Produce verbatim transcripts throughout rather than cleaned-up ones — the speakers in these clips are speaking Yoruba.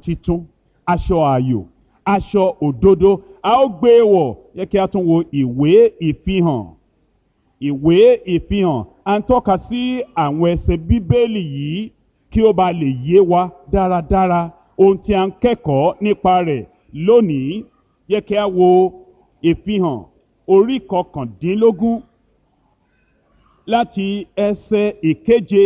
titun, aṣọ ààyò, aṣọ òdodo, a ó gbé e wọ̀. Yẹ kí a tún wo ìwé ìfihàn. Ìwé ìfihàn à ń tọ́ka sí àwọn ẹsẹ̀ bíbélì yìí kí ó ba lè yé wa dáradára ohun tí a ń kẹ́kọ̀ọ́ nípa rẹ̀ lónìí. Yẹ kí a wo ìfihàn orí kọkàndínlógún láti ẹsẹ̀ ìkeje.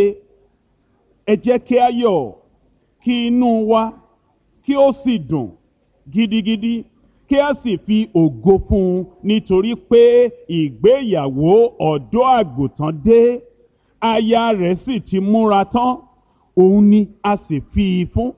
Ẹ jẹ́ kí a yọ̀ kí inú wa kí ó sì dùn gidigidi, kí a sì fi ògo fún un, nítorí pé ìgbéyàwó ọ̀dọ́ àgùntàn dé, aya rẹ̀ sì ti múra tán, òun ni a sì fi í fún,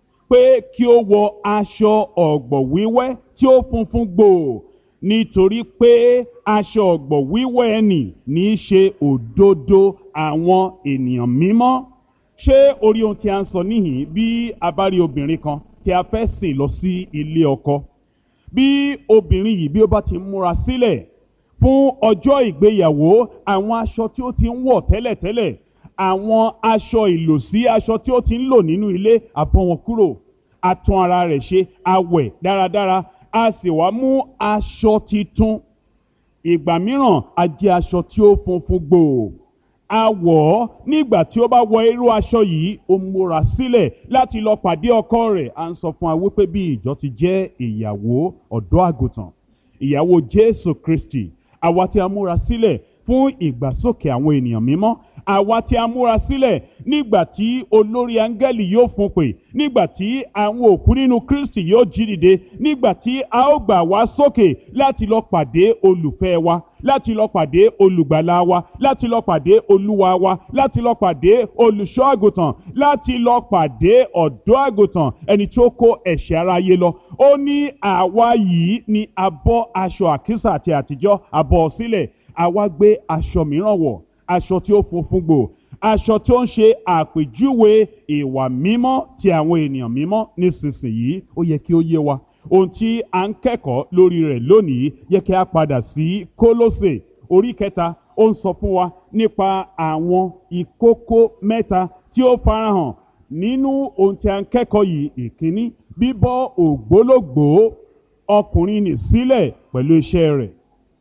pé kí ó wọ aṣọ ọ̀gbọ̀ wíwẹ́ tí ó funfun gbòò, nítorí pé aṣọ ọ̀gbọ̀ wíwẹ́ ẹni ní í ṣe òdodo àwọn ènìyàn mímọ́. Ṣé orí ohun tí a ń sọ níhìn bí a bá rí obìnrin kan tí a fẹ́ sìn lọ sí ilé ọkọ, bí obìnrin yìí bí ó bá ti múra sílẹ̀ fún ọjọ́ ìgbéyàwó, àwọn aṣọ tí ó ti ń wọ̀ tẹ́lẹ̀tẹ́lẹ̀, àwọn aṣọ ìlòsí, aṣọ tí ó ti ń lò nínú ilé, á bọ́ wọn kúrò, á tún ara rẹ̀ ṣe, á wẹ̀ dáradára, a sì wá mú aṣọ titun. Ìgbà mìíràn a jẹ́ aṣọ tí ó funfun gbòò, a wọ̀ ọ́. Nígbà tí ó bá wọ irú aṣọ yìí, ó múra sílẹ̀ láti lọ pàdé ọkọ rẹ̀. À ń sọ fún wa wípé bí ìjọ ti jẹ́ ìyàwó ọ̀dọ́ àgùntàn, ìyàwó Jésù Kristi, àwa tí a múra sílẹ̀ fún ìgbàsókè àwọn ènìyàn mímọ́, àwa tí a múra sílẹ̀ nígbà tí olórí áńgẹ́lì yóò fún pè, nígbà tí àwọn òkú nínú Kristi yóò jí dìde, nígbà tí a ó gbà wá sókè láti lọ pàdé olùfẹ́ wa, láti lọ pàdé olùgbàlà wa, láti lọ pàdé olúwa wa, láti lọ pàdé olùṣọ́ àgùntàn, láti lọ pàdé ọ̀dọ́ àgùntàn, ẹni tí ó kó ẹ̀ṣẹ̀ aráyé lọ. Ó ní àwa yìí ni a bọ́ aṣọ àkísà àti àtijọ́, a bọ́ sílẹ̀, àwa gbé aṣọ mìíràn wọ̀, aṣọ tí ó funfun gbòò, aṣọ tí ó ń ṣe àpèjúwe ìwà mímọ́ ti àwọn ènìyàn mímọ́. Nísinsìnyí ó yẹ kí ó yé wa ohun tí a ń kẹ́kọ̀ọ́ lórí rẹ̀ lónìí. Yẹ kí a padà sí Kólósè orí kẹta. Ó ń sọ fún wa nípa àwọn ìkókó mẹ́ta tí ó farahàn nínú ohun tí a ń kẹ́kọ̀ọ́ yìí. Ìkíní, bíbọ́ ògbólógbòó ọkùnrin nì sílẹ̀ pẹ̀lú iṣẹ́ rẹ̀.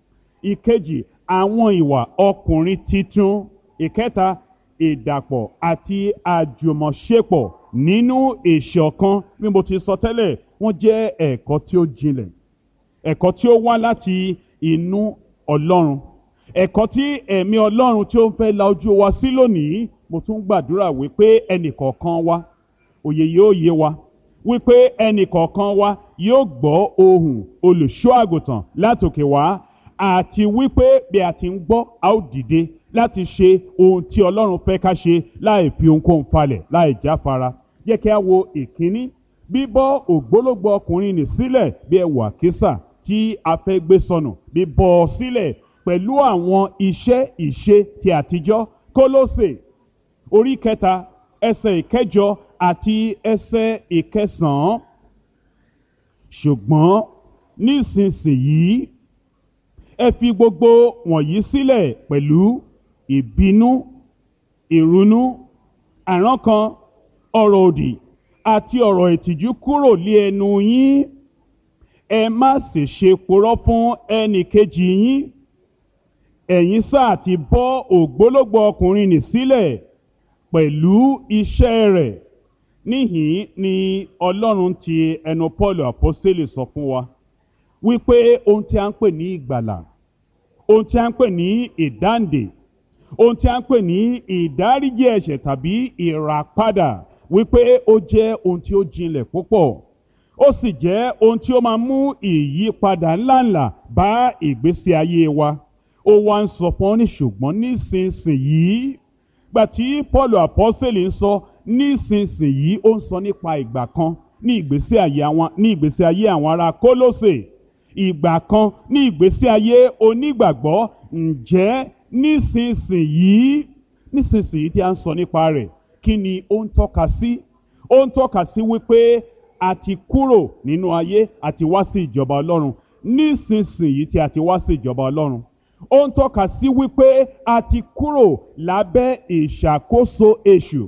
Ìkejì, àwọn ìwà ọkùnrin titun. Ìkẹta, ìdàpọ̀ àti àjùmọ̀ṣepọ̀ nínú ìṣọ̀kan. Bí mo ti sọ tẹ́lẹ̀, wọ́n jẹ́ ẹ̀kọ́ tí ó jinlẹ̀, ẹ̀kọ́ tí ó wá láti inú Ọlọ́run, ẹ̀kọ́ tí ẹ̀mí Ọlọ́run tí ó ń fẹ́ la ojú wa sí lónìí. Mo tún gbàdúrà wípé ẹnìkọ̀ọ̀kan wa, òye yóò yé wa, wípé ẹnìkọ̀ọ̀kan wa yóò gbọ́ ohùn olùṣọ́ àgùntàn látòkè wá, àti wípé bí a ti ń gbọ́, a ó dìde láti ṣe ohun tí Ọlọ́run fẹ́ ká ṣe láì fi ohunkóhun falẹ̀, láì jáfara. Jẹ́ kí a wo ìkíní, bíbọ́ ògbólógbòó ọkùnrin nì sílẹ̀ bí ẹ̀wù àkísà tí a fẹ́ gbé sọnù, bíbọ́ ọ sílẹ̀ pẹ̀lú àwọn iṣẹ́ ìṣe ti àtijọ́. Kólósè orí kẹta ẹsẹ̀ ìkẹjọ àti ẹsẹ̀ ìkẹsàn-án. Ṣùgbọ́n nísinsìnyí ẹ fi gbogbo wọ̀nyí sílẹ̀ pẹ̀lú ìbínú, ìrunú, àrankàn, ọ̀rọ̀ òdì àti ọ̀rọ̀ ìtìjú kúrò lé ẹnu yín. Ẹ má sì ṣe purọ́ fún ẹnì kejì yín. Ẹ̀yin sáà ti bọ́ ògbólógbòó ọkùnrin nì sílẹ̀ pẹ̀lú iṣẹ́ rẹ̀. Níhìn ni Ọlọ́run ti ẹnu Pọ́ọ̀lù àpọ́stélì sọ fún wa wípé ohun tí a ń pè ní ìgbàlà, ohun tí a ń pè ní ìdáǹdè, ohun tí a ń pè ní ìdáríjì ẹ̀ṣẹ̀ tàbí ìràpadà, wípé ó jẹ́ ohun tí ó jinlẹ̀ púpọ̀. Ó sì jẹ́ ohun tí ó máa mú ìyípadà ńláńlá bá ìgbésí ayé wa. Ó wá ń sọ fún ọ ní ṣùgbọ́n nísinsìnyí. Gbà tí Pọ́ọ̀lù àpọ́stélì ń sọ nísinsìnyí, ó ń sọ nípa ìgbà kan ní ìgbésí ayé àwọn ní ìgbésí ayé àwọn ará Kólósè, ìgbà kan ní ìgbésí ayé onígbàgbọ́. Ǹjẹ́ nísinsìnyí nísinsìnyí tí a ń sọ nípa rẹ̀, kí ni ó ń tọ́ka sí? Ó ń tọ́ka sí wípé a ti kúrò nínú ayé àti wá sí ìjọba Ọlọ́run. Nísinsìnyí tí a ti wá sí ìjọba Ọlọ́run, ó ń tọ́ka sí wípé a ti kúrò lábẹ́ ìṣàkóso èṣù,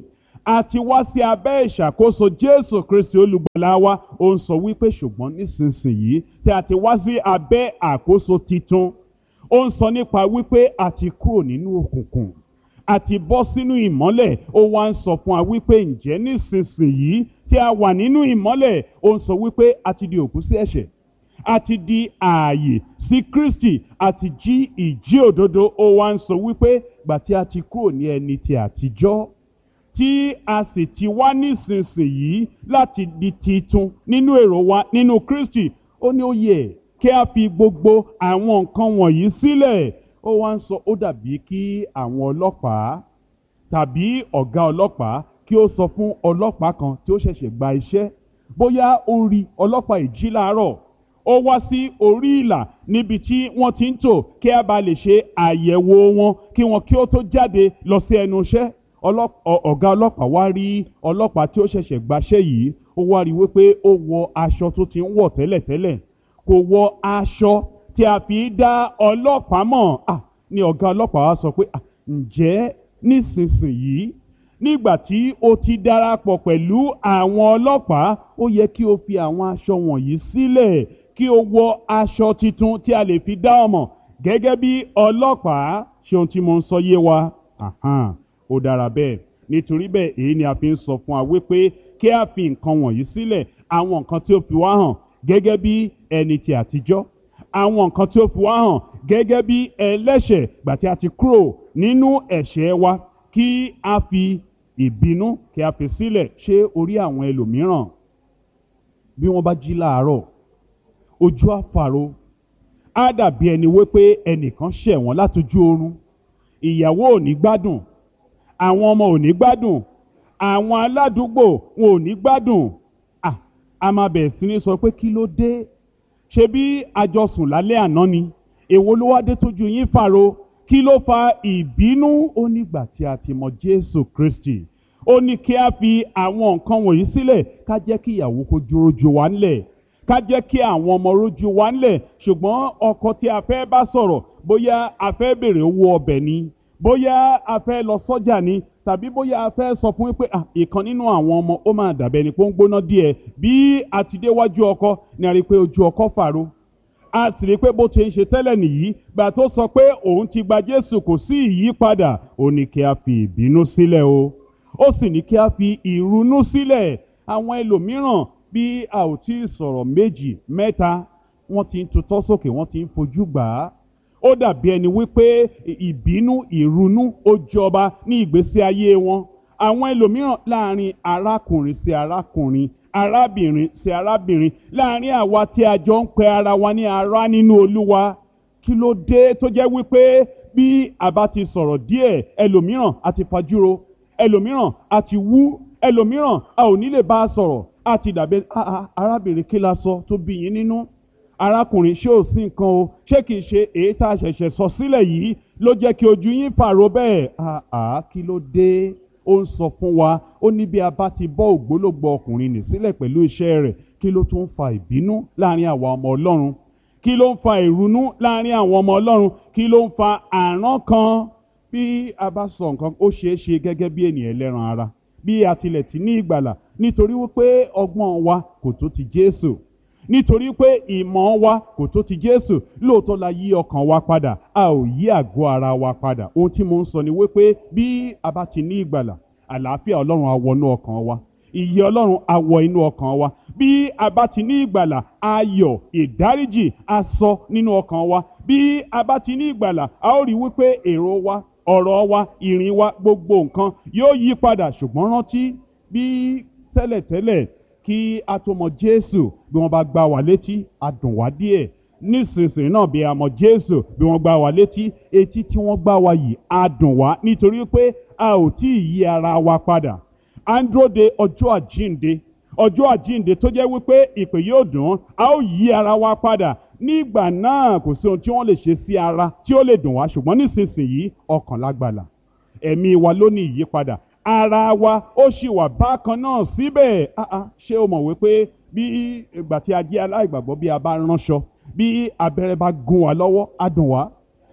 a ti wá sí abẹ́ ìṣàkóso Jésù Kristi olùgbàlà wa. Ó ń sọ wípé ṣùgbọ́n nísinsìnyí tí a ti wá sí abẹ́ àkóso titun, ó ń sọ nípa wípé a ti kúrò nínú òkùnkùn, a ti bọ́ sínú ìmọ́lẹ̀. Ó wá ń sọ fún wa wípé ǹjẹ́ nísinsìnyí tí a wà nínú ìmọ́lẹ̀, ó ń sọ wípé a ti di òkú sí ẹ̀ṣẹ̀, a ti di ààyè sí Kristi, a ti jí ìjí òdodo. Ó wá ń sọ wípé gbà tí a ti kúrò ní ẹni ti àtijọ́, tí a sì ti wá nísinsìnyí láti di titun nínú èrò wa nínú Kristi, ó ní ó yẹ kí a fi gbogbo àwọn nǹkan wọ̀nyí sílẹ̀. Ó wá ń sọ ó dàbí kí àwọn ọlọ́pàá tàbí ọ̀gá ọlọ́pàá kí ó sọ fún ọlọ́pàá kan tí ó ṣẹ̀ṣẹ̀ gba iṣẹ́, bóyá ó rí ọlọ́pàá ìjí láàárọ̀, ó wá sí orí ìlà níbi tí wọ́n ti ń tò kí a bá lè ṣe àyẹ̀wò wọn kí wọn kí ó tó jáde lọ sí ẹnu iṣẹ́. Ọ̀gá ọlọ́pàá wá rí ọlọ́pàá tí ó ṣẹ̀ṣẹ̀ gbaṣẹ́ yìí, ó wá rí wípé ó wọ aṣọ tó ti ń wọ̀ tẹ́lẹ̀tẹ́lẹ̀, kò wọ aṣọ tí a fi dá ọlọ́pàá mọ̀. Ah, ni ọ̀gá ọlọ́pàá wá sọ pé ah, ǹjẹ́ nísinsìnyí nígbà tí o ti darapọ̀ pẹ̀lú àwọn ọlọ́pàá, ó yẹ kí o fi àwọn aṣọ wọ̀nyí sílẹ̀ kí o wọ aṣọ titun tí a lè fi dá ọ mọ̀ gẹ́gẹ́ bí ọlọ́pàá. Ṣé ohun tí mo ń sọ yé wa? Àhán, ó dára bẹ́ẹ̀. Nítorí bẹ́ẹ̀ èyí ni a fi ń sọ fún wa wípé kí a fi nǹkan wọ̀nyí sílẹ̀, àwọn nǹkan tí ó fi wá hàn gẹ́gẹ́ bí ẹni ti àtijọ́, àwọn nǹkan tí ó fi wá hàn gẹ́gẹ́ bí ẹlẹ́ṣẹ̀ gbà tí a ti kúrò nínú ẹ̀ṣẹ̀ wa, kí a fi ìbínú kí a fi sílẹ̀. Ṣé orí àwọn ẹlòmíràn bí wọ́n bá jí láàárọ̀, ojú àfàrò, á dàbí ẹni wípé ẹnìkan ṣẹ̀ wọ́n látojú oorun. Ìyàwó ò ní gbádùn, àwọn ọmọ ò ní gbádùn, àwọn aládùúgbò wọn ò ní gbádùn. À, a máa bẹ̀rẹ̀ sí ní sọ pé kí ló dé? Ṣé bí a jọ sùn lálẹ́ àná ni? Èwo ló wá dé tójú yín fàrò? Kí ló fa ìbínú? Ó nígbà tí a ti mọ Jésù Kristi, ó ní kí a fi àwọn nǹkan wọ̀nyí sílẹ̀, ká jẹ́ kí ìyàwó kó dúró wa ńlẹ̀, ká jẹ́ kí àwọn ọmọ rójú wa ńlẹ̀. Ṣùgbọ́n ọkọ tí a fẹ́ bá sọ̀rọ̀, bóyá a fẹ́ bèrè owó ọbẹ̀ ni, bóyá a fẹ́ lọ sọ́jà ni, tàbí bóyá a fẹ́ sọ fún wípé ah, ìkan nínú àwọn ọmọ ó máa dàbẹ̀ ni pé ó ń gbóná díẹ̀. Bí a ti déwájú ọkọ ni a rí pé ojú ọkọ fàrò, a sì rí pé bó ti ń ṣe tẹ́lẹ̀ nìyí. Gbà tó sọ pé òun ti gba Jésù, kò sí ìyípadà. Ó ní kí a fi ìbínú sílẹ̀ o, ó sì ní kí a fi ìrunú sílẹ̀. Àwọn ẹlòmíràn bí a ò tí ì sọ̀rọ̀ méjì mẹ́ta, wọ́n ti ń tutọ́ sókè, wọ́n ti ń fojú gbà á. Ó dàbí ẹni wípé ìbínú ìrunú ó jọba ní ìgbésí ayé wọn. Àwọn ẹlòmíràn láàrin arákùnrin sí arákùnrin, arábìnrin sí arábìnrin, láàrin àwa tí a jọ ń pe ara wa ní ará nínú Olúwa. Kí ló dé tó jẹ́ wípé bí a bá ti sọ̀rọ̀ díẹ̀, ẹlòmíràn a ti fajúro, ẹlòmíràn a ti wú, ẹlòmíràn a ò ní lè bá a sọ̀rọ̀, a ti dàbí arábìnrin kí la sọ tó bí yín nínú, arákùnrin ṣé ò sí nǹkan o, ṣé kìí ṣe èyí tá a ṣẹ̀ṣẹ̀ sọ sílẹ̀ yìí ló jẹ́ kí ojú yín fàrò bẹ́ẹ̀? Àá, kí ló dé? Ó ń sọ fún wa, ó ní bí a bá ti bọ́ ògbólógbòó ọkùnrin nì sílẹ̀ pẹ̀lú iṣẹ́ rẹ̀, kí ló tún fa ìbínú láàrin àwa ọmọ Ọlọ́run? Kí ló ń fa ìrunú láàrin àwọn ọmọ Ọlọ́run? Kí ló ń fa àrán kan? Bí a bá sọ nǹkan, ó ṣeé ṣe gẹ́gẹ́ bí ènìyàn ẹlẹ́ran ara, bí a tilẹ̀ ti ní ìgbàlà, nítorí wípé ọgbọ́n wa kò tó ti Jésù, nítorí pé ìmọ̀ wa kò tó ti Jésù. Lóòótọ́ la yí ọkàn wa padà, a ò yí àgọ́ ara wa padà. Ohun tí mo ń sọ ni wípé bí a bá ti ní ìgbàlà, àlàáfíà Ọlọ́run á wọnú ọkàn wa, ìyè Ọlọ́run á wọ inú ọkàn wa. Bí a bá ti ní ìgbàlà, ayọ̀ ìdáríjì á sọ nínú ọkàn wa. Bí a bá ti ní ìgbàlà, a ó rí wípé èrò wa, ọ̀rọ̀ wa, ìrìn wa, gbogbo nǹkan yóò yí padà. Ṣùgbọ́n rántí, bí tẹ́lẹ̀tẹ́lẹ̀ kí a tó mọ Jésù, bí wọ́n bá gbá wa létí, a dùn wá díẹ̀. Nísinsìnyí náà bí a mọ Jésù, bí wọ́n gbá wa létí, etí tí wọ́n gbá wa yìí á dùn wá, nítorí pé a ò tí ì yí ara wa padà. À ń dúró de ọjọ́ àjíǹde, ọjọ́ àjíǹde tó jẹ́ wípé ìpè yóò dùn, a ó yí ara wa padà. Nígbà náà kò sí ohun tí wọ́n lè ṣe sí ara tí ó lè dùn wá. Ṣùgbọ́n nísinsìnyí ọkàn lágbàlà, ẹ̀mí wa ló ní ìyípadà, ara wa ó sì wà bákan náà síbẹ̀. Ṣé o mọ̀ wípé bí ìgbà tí a jẹ́ aláìgbàgbọ́, bí a bá ránṣọ, bí abẹ́rẹ́ bá gún wa lọ́wọ́, á dùn wá.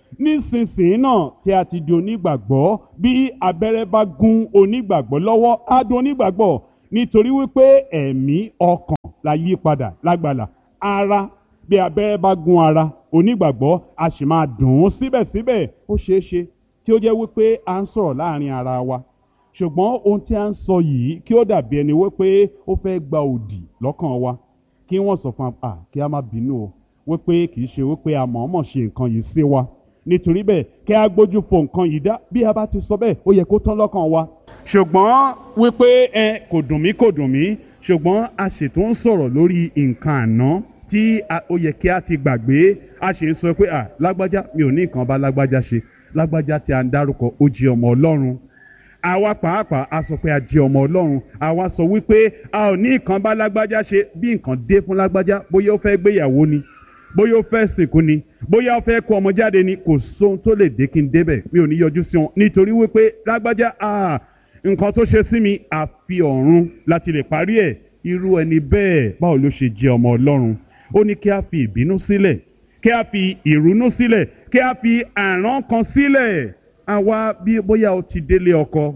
nísinsìnyí náà tí a ti di onígbàgbọ́, bí abẹ́rẹ́ bá gún onígbàgbọ́ lọ́wọ́ á di onígbàgbọ́, nítorí wípé ẹ̀mí ọkàn la yí padà lágbàlá. Ara, bí abẹ́rẹ́ bá gún ara onígbàgbọ́ a sì máa dùn ún síbẹ̀síbẹ̀. Ó ṣeé ṣe kí ó jẹ́ wípé à ń sọ̀rọ̀ láàrin ara wa, ṣùgbọ́n ohun tí a ń sọ yìí kí ó dàbí ẹni wípé ó fẹ́ gba òdì lọ́kàn wa, kí wọ́n sọ fún wa kí a má bínú o, wípé kì í ṣe wípé a mọ̀ọ́mọ̀ ṣe nǹkan yìí sí wa, nítorí bẹ́ẹ̀ kí a gbójú fo nǹkan yìí dá. Bí a bá ti sọ bẹ́ẹ̀ ó yẹ kó tán lọ́kàn wa, ṣùgbọ́n wípé ẹ kò dùn mí kò dùn mí, ṣùgbọ́n a sì tún ń sọ̀rọ̀ lórí nǹkan àná tí ó yẹ kí a ti gbàgbé. A sì ń sọ pé à lágbájá, mi ò ní nǹkan bá lágbájá ṣe, lágbájá tí a ń dárúkọ ó jẹ́ ọmọ Ọlọ́run. Àwa pàápàá a sọ pé a jẹ́ ọmọ Ọlọ́run, àwa sọ wípé a ò ní nǹkan bá lágbájá ṣe. Bí nǹkan dé fún lágbájá, bóyá ó fẹ́ gbéyàwó ni, bóyá ó fẹ́ sìnkú ni, bóyá ó fẹ́ kó ọmọ jáde ni, kò sóhun tó lè dé kí n débẹ̀, mi ò ní yọjú sí wọn, nítorí wípé lágbájá ah nǹkan tó ṣe sí mi àfi ọ̀run láti lè parí ẹ̀. Irú ẹni bẹ́ẹ̀ báwo ló ṣe jẹ́ ọmọ Ọlọ́run? Ó ní kí a fi ìbínú sílẹ̀, kí a fi ìrunú sílẹ̀, kí a fi àrán kan sílẹ̀. Àwa bí bóyá o ti délé ọkọ,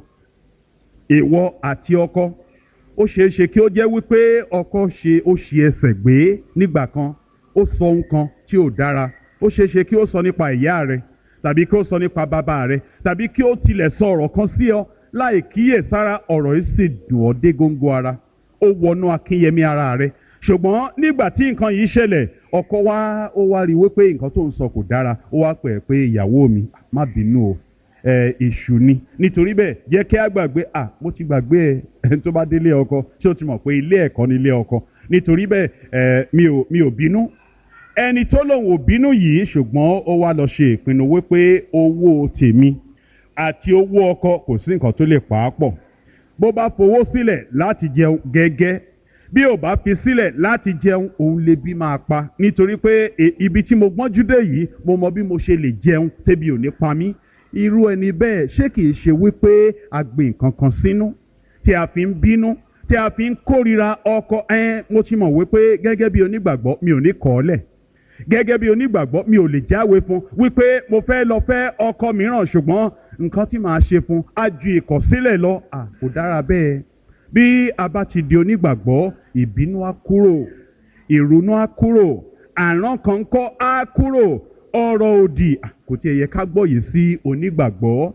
ìwọ àti ọkọ, ó ṣeé ṣe kí ó jẹ́ wípé ọkọ ṣe ó ṣe ẹsẹ̀ gbé nígbà kan, ó sọ nǹkan tí ò dára. Ó ṣeé ṣe kí ó sọ nípa ìyá rẹ, tàbí kí ó sọ nípa bàbá rẹ, tàbí kí ó tilẹ̀ sọ ọ̀rọ̀ kan sí ọ láì kíyèsára. Ọ̀rọ̀ yìí sì dùn ọ́ dé góńgó ara, ó wọnú akínyẹmí ara rẹ. Ṣùgbọ́n nígbà tí nǹkan yìí ṣẹlẹ̀, ọkọ wa ó wá rí wípé nǹkan tó ń sọ kò dára, ó wá pè pé ìyàwó mi má bínú o, ẹ èṣù ni, nítorí bẹ́ẹ̀ jẹ́ kí a gbàgbé. À mo ti gbàgbé ẹ ẹni tó bá délé ọkọ ṣé o ti mọ̀ pé ilé ẹ̀kọ́ ni ilé ọkọ, nítorí bẹ́ẹ̀ ẹ mi ò mi ò bínú. Ẹni tó lòun ò bínú yìí, ṣùgbọ́n ó wá lọ ṣe ìpinnu wípé owó tèmi àti owó ọkọ kò sí nǹkan tó lè pa á pọ̀. Bó bá fowó sílẹ̀ láti jẹun gẹ́gẹ́, bí ò bá fi sílẹ̀ láti jẹun, òun lè bí máa pa, nítorí pé ibi tí mo gbọ́njú dé yìí mo mọ bí mo ṣe lè jẹun tẹ́bi ò ní pa mí. Irú ẹni bẹ́ẹ̀ ṣé kìí ṣe wípé a gbé nǹkan kan sínú tí a fi ń bínú, tí a fi ń kórìíra ọkọ? Ẹ mo ti mọ̀ wípé gẹ́gẹ́ bí onígbàgbọ́ mi ò ní kọ̀ ọ́ lẹ̀, gẹ́gẹ́ bí onígbàgbọ́ mi ò lè jáwé fún wípé mo fẹ́ lọ fẹ́ ọkọ mìíràn, ṣùgbọ́n nǹkan tí màá ṣe fún á ju ìkọ̀sílẹ̀ lọ. À kò dára bẹ́ẹ̀. Bí a bá ti di onígbàgbọ́, ìbínú á kúrò, ìrònú á kúrò, àrán kan kọ́ á kúrò, ọ̀rọ̀ òdì kò tiẹ̀ yẹ ká gbọ́ yìí sí onígbàgbọ́.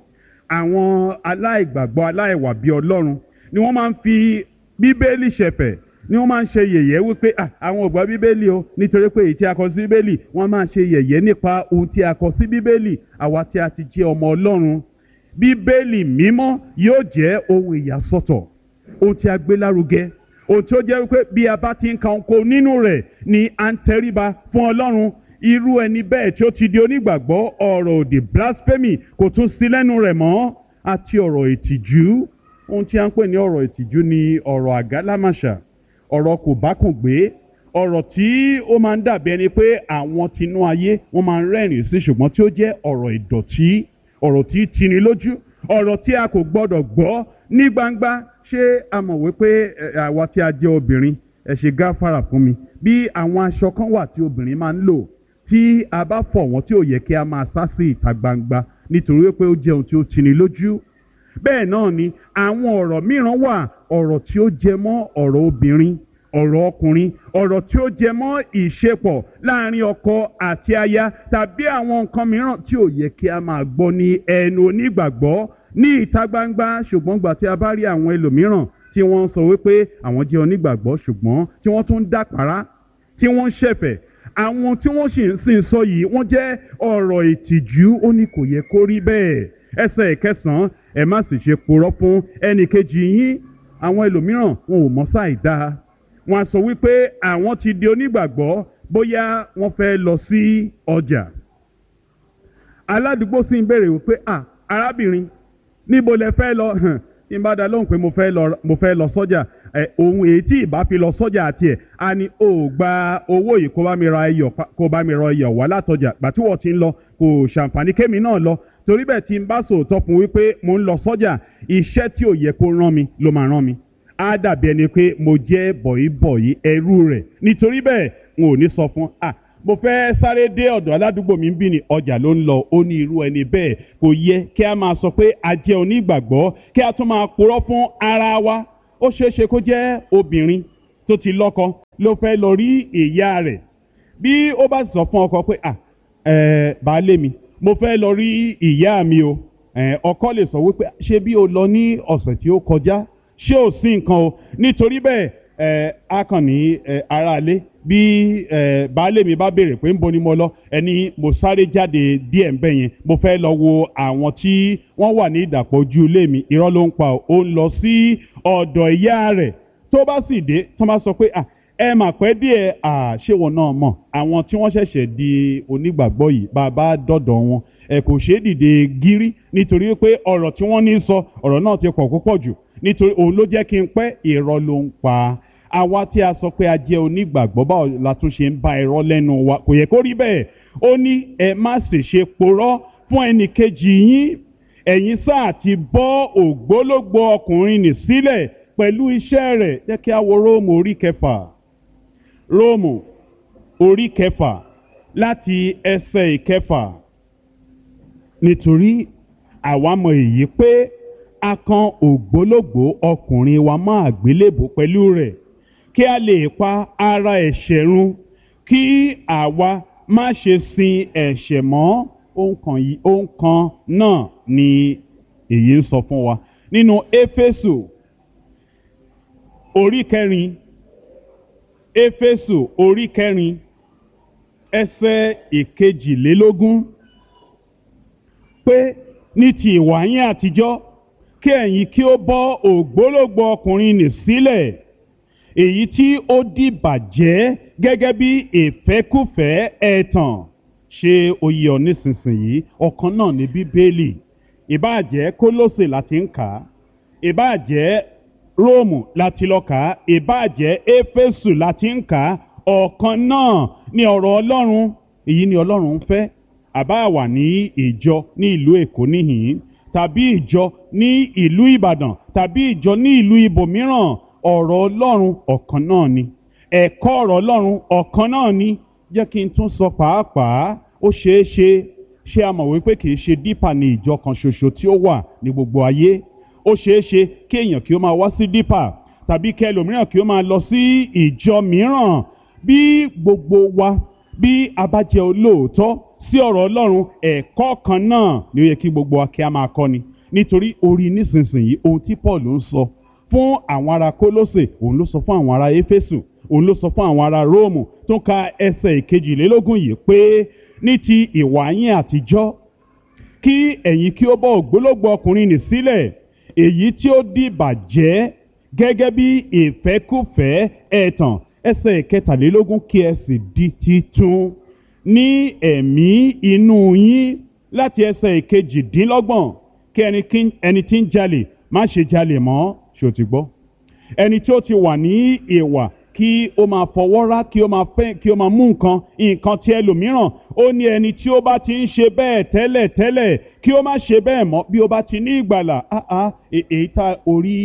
Àwọn aláìgbàgbọ́ aláìwà bí Ọlọ́run ni wọ́n máa ń fi Bíbélì ṣẹ̀fẹ̀, ni wọ́n máa ń ṣe yẹ̀yẹ́ wípé àwọn ò gbà Bíbélì o, nítorí pé èyí tí a kọ sí Bíbélì, wọ́n máa ń ṣe yẹ̀yẹ́ nípa ohun tí a kọ sí Bíbélì. Àwa tí a ti jẹ́ ọmọ Ọlọ́run, Bíbélì mímọ́ yóò jẹ́ ohun ìyàsọ́tọ̀, ohun tí a gbé lárugẹ, ohun tí ó jẹ́ wípé bí a bá ti ń ka ohun nínú rẹ̀ ni à ń tẹríba fún Ọlọ́run. Irú ẹni bẹ́ẹ̀ tí ó ti di onígbàgbọ́, ọ̀rọ̀ òdì blasphemy kò tún sí lẹ́nu rẹ̀ mọ́, àti ọ̀rọ̀ ìtìjú. Ohun tí a ń pè ní ọ̀rọ̀ ìtìjú ni ọ̀rọ̀ àgálámàṣà, ọ̀rọ̀ kò bá kùn gbé, ọ̀rọ̀ tí ó máa ń dàbí ẹni pé àwọn tinú ayé wọ́n máa ń rẹ́rìn sí, ṣùgbọ́n tí ó jẹ́ ọ̀rọ̀ ìdọ̀tí, ọ̀rọ̀ tí tini lójú, ọ̀rọ̀ tí a kò gbọ́dọ̀ gbọ́ ní gbangba. Ṣé a mọ̀ wípé àwa tí a jẹ́ obìnrin, ẹ ṣe gáfárà fún mi, bí àwọn aṣọ kan wà tí obìnrin máa ń lò, tí a bá fọ̀ wọ́n tí ò yẹ kí a máa sá sí ìta gbangba nítorí pé ó jẹ́ ohun tí ó tini lójú. Bẹ́ẹ̀ náà ni àwọn ọ̀rọ̀ mìíràn wà, ọ̀rọ̀ tí ó jẹ mọ́ ọ̀rọ̀ obìnrin, ọ̀rọ̀ ọkùnrin, ọ̀rọ̀ tí ó jẹ mọ́ ìṣepọ̀ láàrin ọkọ àti aya, tàbí àwọn nǹkan mìíràn tí ò yẹ kí a máa gbọ́ ní ẹnu onígbàgbọ́ ní ìta gbangba. Ṣùgbọ́n gbà tí a bá rí àwọn ẹlòmíràn tí wọ́n ń sọ wípé àwọn jẹ́ onígbàgbọ́, ṣùgbọ́n tí wọ́n tún ń dàpárá, tí wọ́n ń ṣẹ̀fẹ̀, àwọn tí wọ́n sì ń sọ yìí wọ́n jẹ́ ọ̀rọ̀ ìtìjú. Ó ní kò yẹ kó rí bẹ́ẹ̀. Ẹsẹ̀ ìkẹsàn-án, ẹ má sì ṣe purọ́ fún ẹnìkejì yín. Àwọn ẹlòmíràn wọn ò mọ̀ sáì dáa, wọ́n á sọ wípé àwọn ti di onígbàgbọ́, bóyá wọ́n fẹ́ lọ sí ọjà. Aládùúgbò sì ń béèrè wípé à arábìnrin níbo lẹ fẹ́ lọ? Tí n bá dá lóhùn pé mo fẹ́ lọ mo fẹ́ lọ sọ́jà, ẹ ohun èyí tí ìbá fi lọ sọ́jà àti ẹ̀ á ní o gba owó yìí kó bá mi ra iyọ̀ kó bá mi ra iyọ̀ wá látọjà. Gbà tí wọ́n ti ń lọ kò ṣàǹfààní kémi náà lọ, torí bẹ́ẹ̀ tí n bá sòótọ́ fún wípé mo ń lọ sọ́jà, iṣẹ́ tí ò yẹ kó rán mi ló máa rán mi. Á dàbí ẹni pé mo jẹ́ bọ̀yìbọ̀yì ẹrú rẹ̀, nítorí bẹ́ẹ̀ n ò ní sọ fún à mo fẹ́ sáré dé ọ̀dọ̀ aládùúgbò mi ń bí ní ọjà ló ń lọ, ó ní irú ẹni bẹ́ẹ̀ kò yẹ kí a máa sọ pé a jẹ́ onígbàgbọ́ kí a tún máa purọ́ fún ara wa. Ó ṣeé ṣe kó jẹ́ obìnrin tó ti lọ́kọ ló fẹ́ lọ rí ìyá rẹ̀. Bí ó bá sọ fún ọkọ pé ah ẹ̀ baálé mi mo fẹ́ lọ rí ìyá mi o, ẹ̀ ọkọ lè sọ wípé ṣé bí o lọ ní ọ̀sẹ̀ tí ó kọjá ṣé ò sí nǹkan o. Nítorí bẹ́ẹ̀ ẹ̀ a kàn ní ẹ̀ aráalé bí ẹ̀ baálé mi bá béèrè pé ń bo ni mo lọ, ẹni mo sáré jáde díẹ̀ ń bẹ̀ yẹn mo fẹ́ lọ wo àwọn tí wọ́n wà ní ìdàpọ̀ ojú ilé mi, irọ́ ló ń pa o. Ó ń lọ sí ọ̀dọ̀ ìyá rẹ̀. Tó bá sì dé tó bá sọ pé ah ẹ mà pẹ́ díẹ̀ àṣewọ̀n náà mọ̀ àwọn tí wọ́n ṣẹ̀ṣẹ̀ di onígbàgbọ́ yìí bàbá dọ̀dọ̀ wọn ẹ kò ṣeé dìde gírí nítorí pé ọ̀rọ̀ tí wọ́n ní sọ ọ̀rọ̀ náà ti pọ̀ púpọ̀ jù nítorí òun ló jẹ́ kí n pẹ́. Irọ́ ló ń pa. Àwa tí a sọ pé a jẹ́ onígbàgbọ́ báwo la tún ṣe ń bá irọ́ lẹ́nu wa? Kò yẹ kó rí bẹ́ẹ̀. Ó ní ẹ má sì ṣe porọ́ fún ẹnì kejì yín, ẹ̀yin sáà ti bọ́ ògbólógbò ọkùnrin nì sílẹ̀ pẹ̀lú iṣẹ́ rẹ̀. Jẹ́ kí a wo Róòmù orí kẹfà Róòmù orí kẹfà láti ẹsẹ̀ ìkẹfà. Nítorí àwa mọ̀ èyí pé a kan ògbólógbò ọkùnrin wa mọ́ àgbélébùú pẹ̀lú rẹ̀ kí a lè pa ara ẹ̀ṣẹ̀ run kí àwa má ṣe sin ẹ̀ṣẹ̀ mọ́. Ohun kan náà ni èyí ń sọ fún wa nínú Éfésù orí kẹrin Éfésù orí kẹrin ẹsẹ̀ ìkejìlélógún pé ní ti ìwà yín àtijọ́ kí ẹ̀yin kí ó bọ́ ògbólógbò ọkùnrin nì sílẹ̀, èyí tí ó dìbàjẹ́ gẹ́gẹ́ bí ìfẹ́kúfẹ̀ẹ́ ẹ̀tàn. Ṣé ó yé ọ nísinsìnyí? Ọ̀kan náà ní Bíbélì. Ìbáà jẹ́ Kólósè láti ń kà á, ìbáà jẹ́ Róòmù láti lọ kà á, ìbáà jẹ́ Éfésù láti ń kà á, ọ̀kan náà ni ọ̀rọ̀ Ọlọ́run. Èyí ni Ọlọ́run ń fẹ́. Àbá wà ní ìjọ ní ìlú Èkó níhìn-ín tàbí ìjọ ní ìlú Ìbàdàn tàbí ìjọ ní ìlú ibòmíràn, ọ̀rọ̀ Ọlọ́run ọ̀kan náà ni, ẹ̀kọ́ ọ̀rọ̀ Ọlọ́run ọ̀kan náà ni. Jẹ́ kí n tún sọ pàápàá, ó ṣeé ṣe ṣé a mọ̀ wípé kì í ṣe dípà ní ìjọ kan ṣoṣo tí ó wà ní gbogbo ayé. Ó ṣeé ṣe kí èèyàn kí ó máa wá sí dípà tàbí kí ẹlòmíràn kí ó máa lọ sí ìjọ mìíràn. Bí gbogbo wa bí a bá jẹ́ olóòótọ́ sí ọ̀rọ̀ Ọlọ́run, ẹ̀kọ́ kan náà ni ó yẹ kí gbogbo wa kí a máa kọ́ni. Nítorí orí nísinsìnyí ohun tí Paul ń sọ fún àwọn ará Kólósè òun ló sọ fún àwọn ará Éfésù, òun ló sọ fún àwọn ará Róòmù. Tó ń ka ẹsẹ̀ ìkejìlélógún yìí pé ní ti ìwà yín àtijọ́ kí ẹ̀yin kí ó bọ́ ògbólógbò ọkùnrin nì sílẹ̀, èyí tí ó dìbàjẹ́ gẹ́gẹ́ bí ìfẹ́kúfẹ̀ẹ́ ẹ̀tàn. Ẹsẹ̀ ìkẹtàlélógún kí ẹ sì di titun ní ẹ̀mí inú yín. Láti ẹsẹ̀ ìkejìdínlọ́gbọ̀n kí ẹni tí ń jalè má ṣe jalè mọ́. Ṣé o ti gbọ́? Ẹni tí ó ti wà ní ìwà kí ó máa fọwọ́ rá, kí ó máa fẹ́, kí ó máa mú nǹkan nǹkan tí ẹlòmíràn. Ó ní ẹni tí ó bá ti ń ṣe bẹ́ẹ̀ tẹ́lẹ̀ tẹ́lẹ̀ kí ó má ṣe bẹ́ẹ̀ mọ́ bí ó bá ti ní ìgbàlà. áá èyí tá orí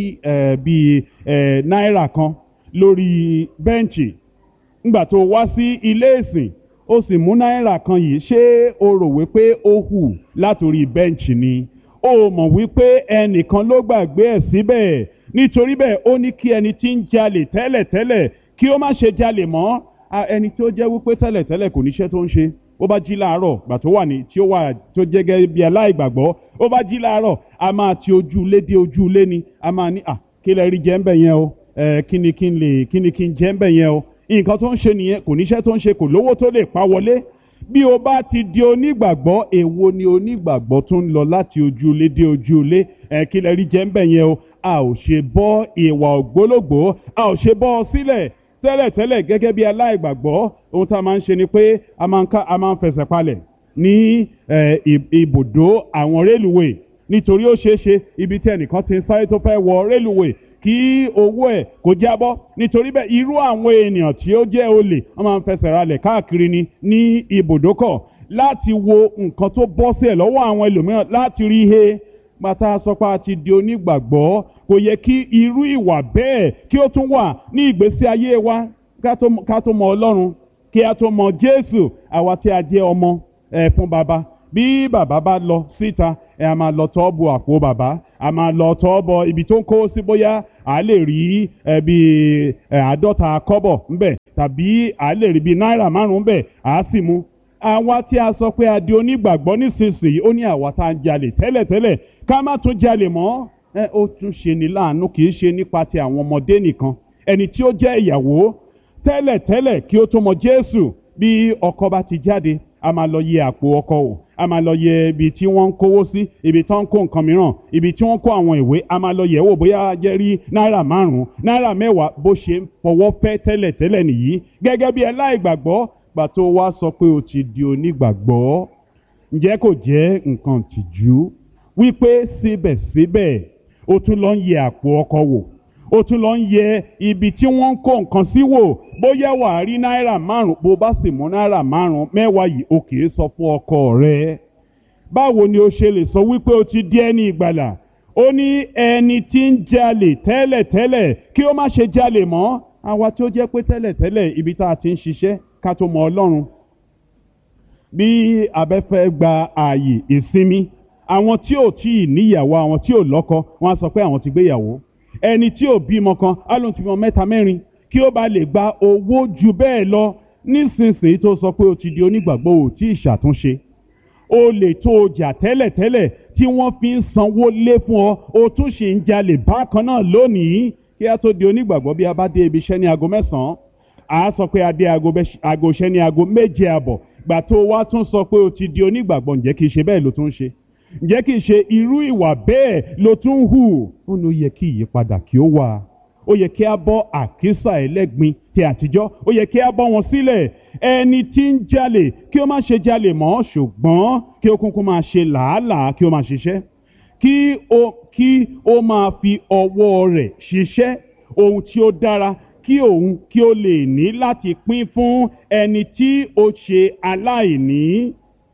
bíi náírà kan lórí bẹ́ǹchì nígbà tó wá sí ilé ìsìn ó sì mú náírà kan yìí, ṣé o rò wípé ó hù látòrí bẹ́ǹchì ni? ó mọ̀ wípé ẹnìkan ló gbàgbé ẹ̀ síbẹ̀. Nítorí bẹ́ẹ̀ ó ní kí ẹni tí ń jalè tẹ́lẹ̀ tẹ́lẹ̀ kí ó má ṣe jalè mọ́. Ẹni tó jẹ́ wípé tẹ́lẹ̀ tẹ́lẹ̀ kò níṣẹ́ tó ń ṣe, ó bá jí láàárọ̀ gbà tó wà ní tí ó wà tó jẹ́ gẹ́gẹ́ bí aláìgbàgbọ́, ó bá jí láàárọ̀ a máa ti ojú ilé dé ojú ilé ni, a máa ní à kí lẹ rí jẹ ń bẹ̀ yẹn o, ẹ kí ni kí n lè kí ni kí n jẹ ń bẹ̀ yẹn o. Nǹkan tó ń ṣe nìyẹn, kò níṣẹ́ tó ń ṣe, kò lówó tó lè pa wọlé. Bí o bá ti di onígbàgbọ́, èwo ni onígbàgbọ́ tó ń lọ láti ojú ilé dé ojú ilé, ẹ kí lẹ rí jẹ ń bẹ̀ yẹn o. A ò ṣe bọ́ ìwà ògbólógbò, a ò ṣe bọ́ ọ sílẹ̀ tẹ́lẹ̀tẹ́lẹ̀ gẹ́gẹ́ bí aláìgbàgbọ́. Ohun tá a máa ń ṣe ni pé a máa ń ká a máa ń fẹsẹ̀ palẹ̀ ní ibùdó àwọn rélùwé, nítorí ó ṣeé ṣe ibi tí ẹnìkan ti ń sáré tó fẹ́ wọ rélùwé kí owó ẹ̀ kó jábọ́. Nítorí bẹ́ẹ̀ irú àwọn ènìyàn tí ó jẹ́ olè wọ́n máa ń fẹsẹ̀ ralẹ̀ káàkiri ni ní ibùdókọ̀ láti wo nǹkan tó bọ́ sí ẹ̀ lọ́wọ́ àwọn ẹlòmíràn láti rí he. Gbàtà sọpá àti di onígbàgbọ́, kò yẹ kí irú ìwà bẹ́ẹ̀ kí ó tún wà ní ìgbésí ayé wa ká tó mọ Ọlọ́run. kí a tó mọ Jésù, àwa tí a jẹ́ ọmọ ẹ̀ fún baba, bí bàbá bá lọ síta ẹ a máa lọ tọ́ bọ àpò bàbá, a máa lọ tọ́ bọ ibi tó ń kó sí, bóyá a lè rí ẹ bí àádọ́ta kọ́bọ̀ ńbẹ̀ tàbí a lè rí bí náírà márùn-ún ńbẹ̀, a sì mú. Àwa tí a sọ pé a di onígbàgbọ́ nísinsìnyí, ó ní àwa tá a ń jalè tẹ́lẹ̀tẹ́lẹ̀ ká má tún jalè mọ́. ẹ ó tún ṣe ní láàánú, kì í ṣe nípa ti àwọn ọmọdé nìkan. Ẹni tí ó jẹ́ ìyàwó tẹ́lẹ̀tẹ́lẹ̀ kí ó tó mọ Jésù, bí ọkọ bá ti jáde a máa lọ yẹ àpò ọkọ wò, a máa lọ yẹ ibi tí wọ́n ń kówó sí, ibi tí wọ́n ń kó nǹkan mìíràn, ibi tí wọ́n ń kó àwọn ìwé, a máa lọ yẹ̀ wò bóyá jẹ́ rí náírà márùn-ún náírà mẹ́wàá bó ṣe ń fọwọ́ fẹ́ tẹ́lẹ̀tẹ́lẹ̀ nìyí. Gẹ́gẹ́ bí aláìgbàgbọ́, gbà tó wá sọ pé o ti di onígbàgbọ́, ǹjẹ́ kò jẹ́ nǹkan tìjú wípé síbẹ̀síbẹ̀ o tún lọ ń yẹ àpò ọkọ wò, o tún lọ ń yẹ ibi tí wọ́n ń kó nǹkan sí wò, bóyá wà á rí náírà márùn, bó bá sì mú náírà márùn mẹ́wàá yìí o kì í sọ fún ọkọ rẹ. Báwo ni o ṣe lè sọ wípé o ti di ẹni ìgbàlà? Ó ní ẹni tí ń jalè tẹ́lẹ̀tẹ́lẹ̀ kí ó má ṣe jalè mọ́. Àwa tí ó jẹ́ pé tẹ́lẹ̀tẹ́lẹ̀ ibi tá a ti ń ṣiṣẹ́ ká tó mọ Ọlọ́run, bí abẹ́fẹ́ gba ààyè ìsinmi, àwọn tí ò tí ì níyàwó, àwọn tí ò lọ́kọ, wọ́n á sọ pé àwọn ti gbéyàwó. Ẹni tí ò bímọ kan á lóun ti bímọ mẹ́ta mẹ́rin kí ó bá lè gba owó ju bẹ́ẹ̀ lọ. Nísinsìnyí tó sọ pé o ti di onígbàgbọ́, ò tí ì ṣàtúnṣe. O lè tó o jà tẹ́lẹ̀tẹ́lẹ̀ tí wọ́n fi ń sanwó lé fún ọ, o tún ṣì ń jalè bákan náà lónìí. Kí a tó di onígbàgbọ́, bí a bá dé ibi iṣẹ́ ní aago mẹ́sàn-án, à á sọ pé a dé aago iṣẹ́ ní aago méje àbọ̀. Gbà tó wá tún sọ pé o ti di onígbàgbọ́, ǹjẹ́ kìí ṣe bẹ́ẹ̀ ló tún ń ṣe? Ǹjẹ́ kìí ṣe irú ìwà bẹ́ẹ̀ ló tún ń hù? Ó ní ó yẹ kí ìyípadà kí ó wà. Ó yẹ kí a bọ́ àkísà ẹlẹ́gbin ti àtijọ́, ó yẹ kí a bọ́ wọn sílẹ̀. Ẹni tí ń jalè kí ó má ṣe jalè mọ́, ṣùgbọ́n kí ó kúnkún máa ṣe làálàá, kí ó máa ṣiṣẹ́, kí ó kí ó máa fi ọwọ́ rẹ̀ ṣiṣẹ́ ohun tí ó dára, kí òun kí ó lè ní láti pín fún ẹni tí ó ṣe aláìní.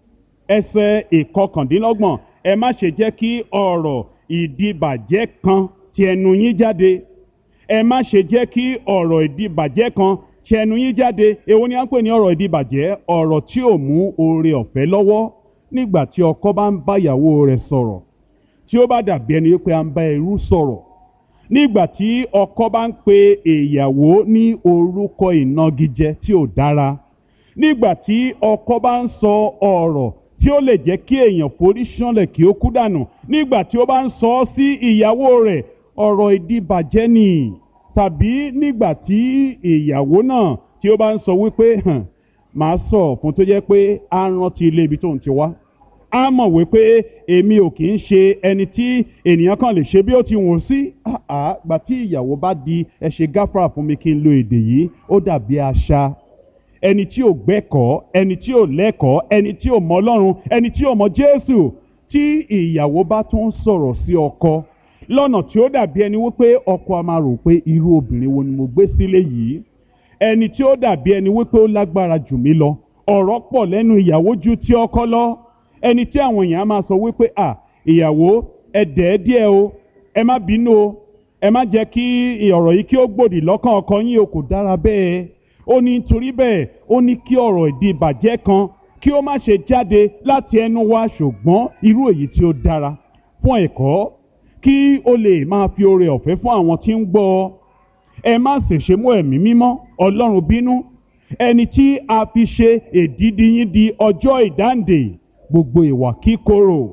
Ẹsẹ̀ ìkọkàndínlọ́gbọ̀n, ẹ má ṣe jẹ́ kí ọ̀rọ̀ ìdìbàjẹ́ kan ti ẹnu yín jáde. Ẹ má ṣe jẹ́ kí ọ̀rọ̀ ìdìbàjẹ́ kan ti ẹnu yín jáde. Èwo ni à ń pè ní ọ̀rọ̀ ìdìbàjẹ́? Ọ̀rọ̀ tí ò mú oore ọ̀fẹ́ lọ́wọ́. Nígbà tí ọkọ bá ń bá ìyàwó rẹ̀ sọ̀rọ̀, tí ó bá dàbí ẹni pé à ń bá ẹrú sọ̀rọ̀. Nígbà tí ọkọ bá ń pe ìyàwó ní orúkọ ìnagijẹ tí ò dára. Nígbà tí ọkọ bá ń sọ ọ̀rọ̀ tí ó lè jẹ́ kí èèyàn forí ṣánlẹ̀ kí ó kú dànù. Nígbà tí ó bá ń sọ ọ́ sí ìyàwó rẹ̀, ọ̀rọ̀ ìdìbàjẹ́ ni. Tàbí nígbà tí ìyàwó náà tí ó bá ń sọ wípé hàn máa sọ fún tó jẹ́ pé á rántí ilé ibi tó ń ti wá, á mọ̀ wípé èmi ò kì í ṣe ẹni tí ènìyàn kan lè ṣe bí ó ti wùn sí. àà gbà tí ìyàwó bá di ẹ ṣe gáfárà fún mi kí n lo èdè yìí, ó dàbí àṣà. Ẹni tí ò gbẹ́kọ̀ọ́, ẹni tí ò lẹ́kọ̀ọ́, ẹni tí ò mọ Ọlọ́run, ẹni tí ò mọ Jésù, tí ìyàwó bá tún sọ̀rọ̀ sí ọkọ lọ́nà tí ó dàbí ẹni wípé ọkọ a máa rò pé irú obìnrin wo ni mo gbé sílé yìí. Ẹni tí ó dàbí ẹni wípé ó lágbára jù mí lọ, ọ̀rọ̀ pọ̀ lẹ́nu ìyàwó ju ti ọkọ lọ. Ẹni tí àwọn èèyàn á máa sọ wípé à ìyàwó ẹ dẹ̀ díẹ̀ o, ẹ má bínú o, ẹ má jẹ́ kí ọ̀rọ̀ yìí kí ó gbòdì lọ́kàn ọkọ yín o, kò dára bẹ́ẹ̀. Ó ní nítorí bẹ́ẹ̀, ó ní kí ọ̀rọ̀ ìdìbàjẹ́ kan kí ó má ṣe jáde láti ẹnu wa, ṣùgbọ́n irú èyí tí ó dára fún ẹ̀kọ́, kí ó lè máa fi oore ọ̀fẹ́ fún àwọn tí ń gbọ́. Ẹ má sì ṣe mú ẹ̀mí mímọ́ Ọlọ́run bínú, ẹni tí a fi ṣe èdìdì yín di ọjọ́ ìdáǹdè. Gbogbo ìwà kíkorò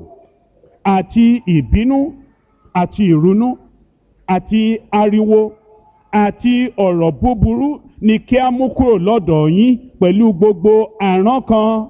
àti ìbínú àti ìrunú àti ariwo àti ọ̀rọ̀ búburú ni kí a mú kúrò lọ́dọ̀ yín pẹ̀lú gbogbo àrán kan.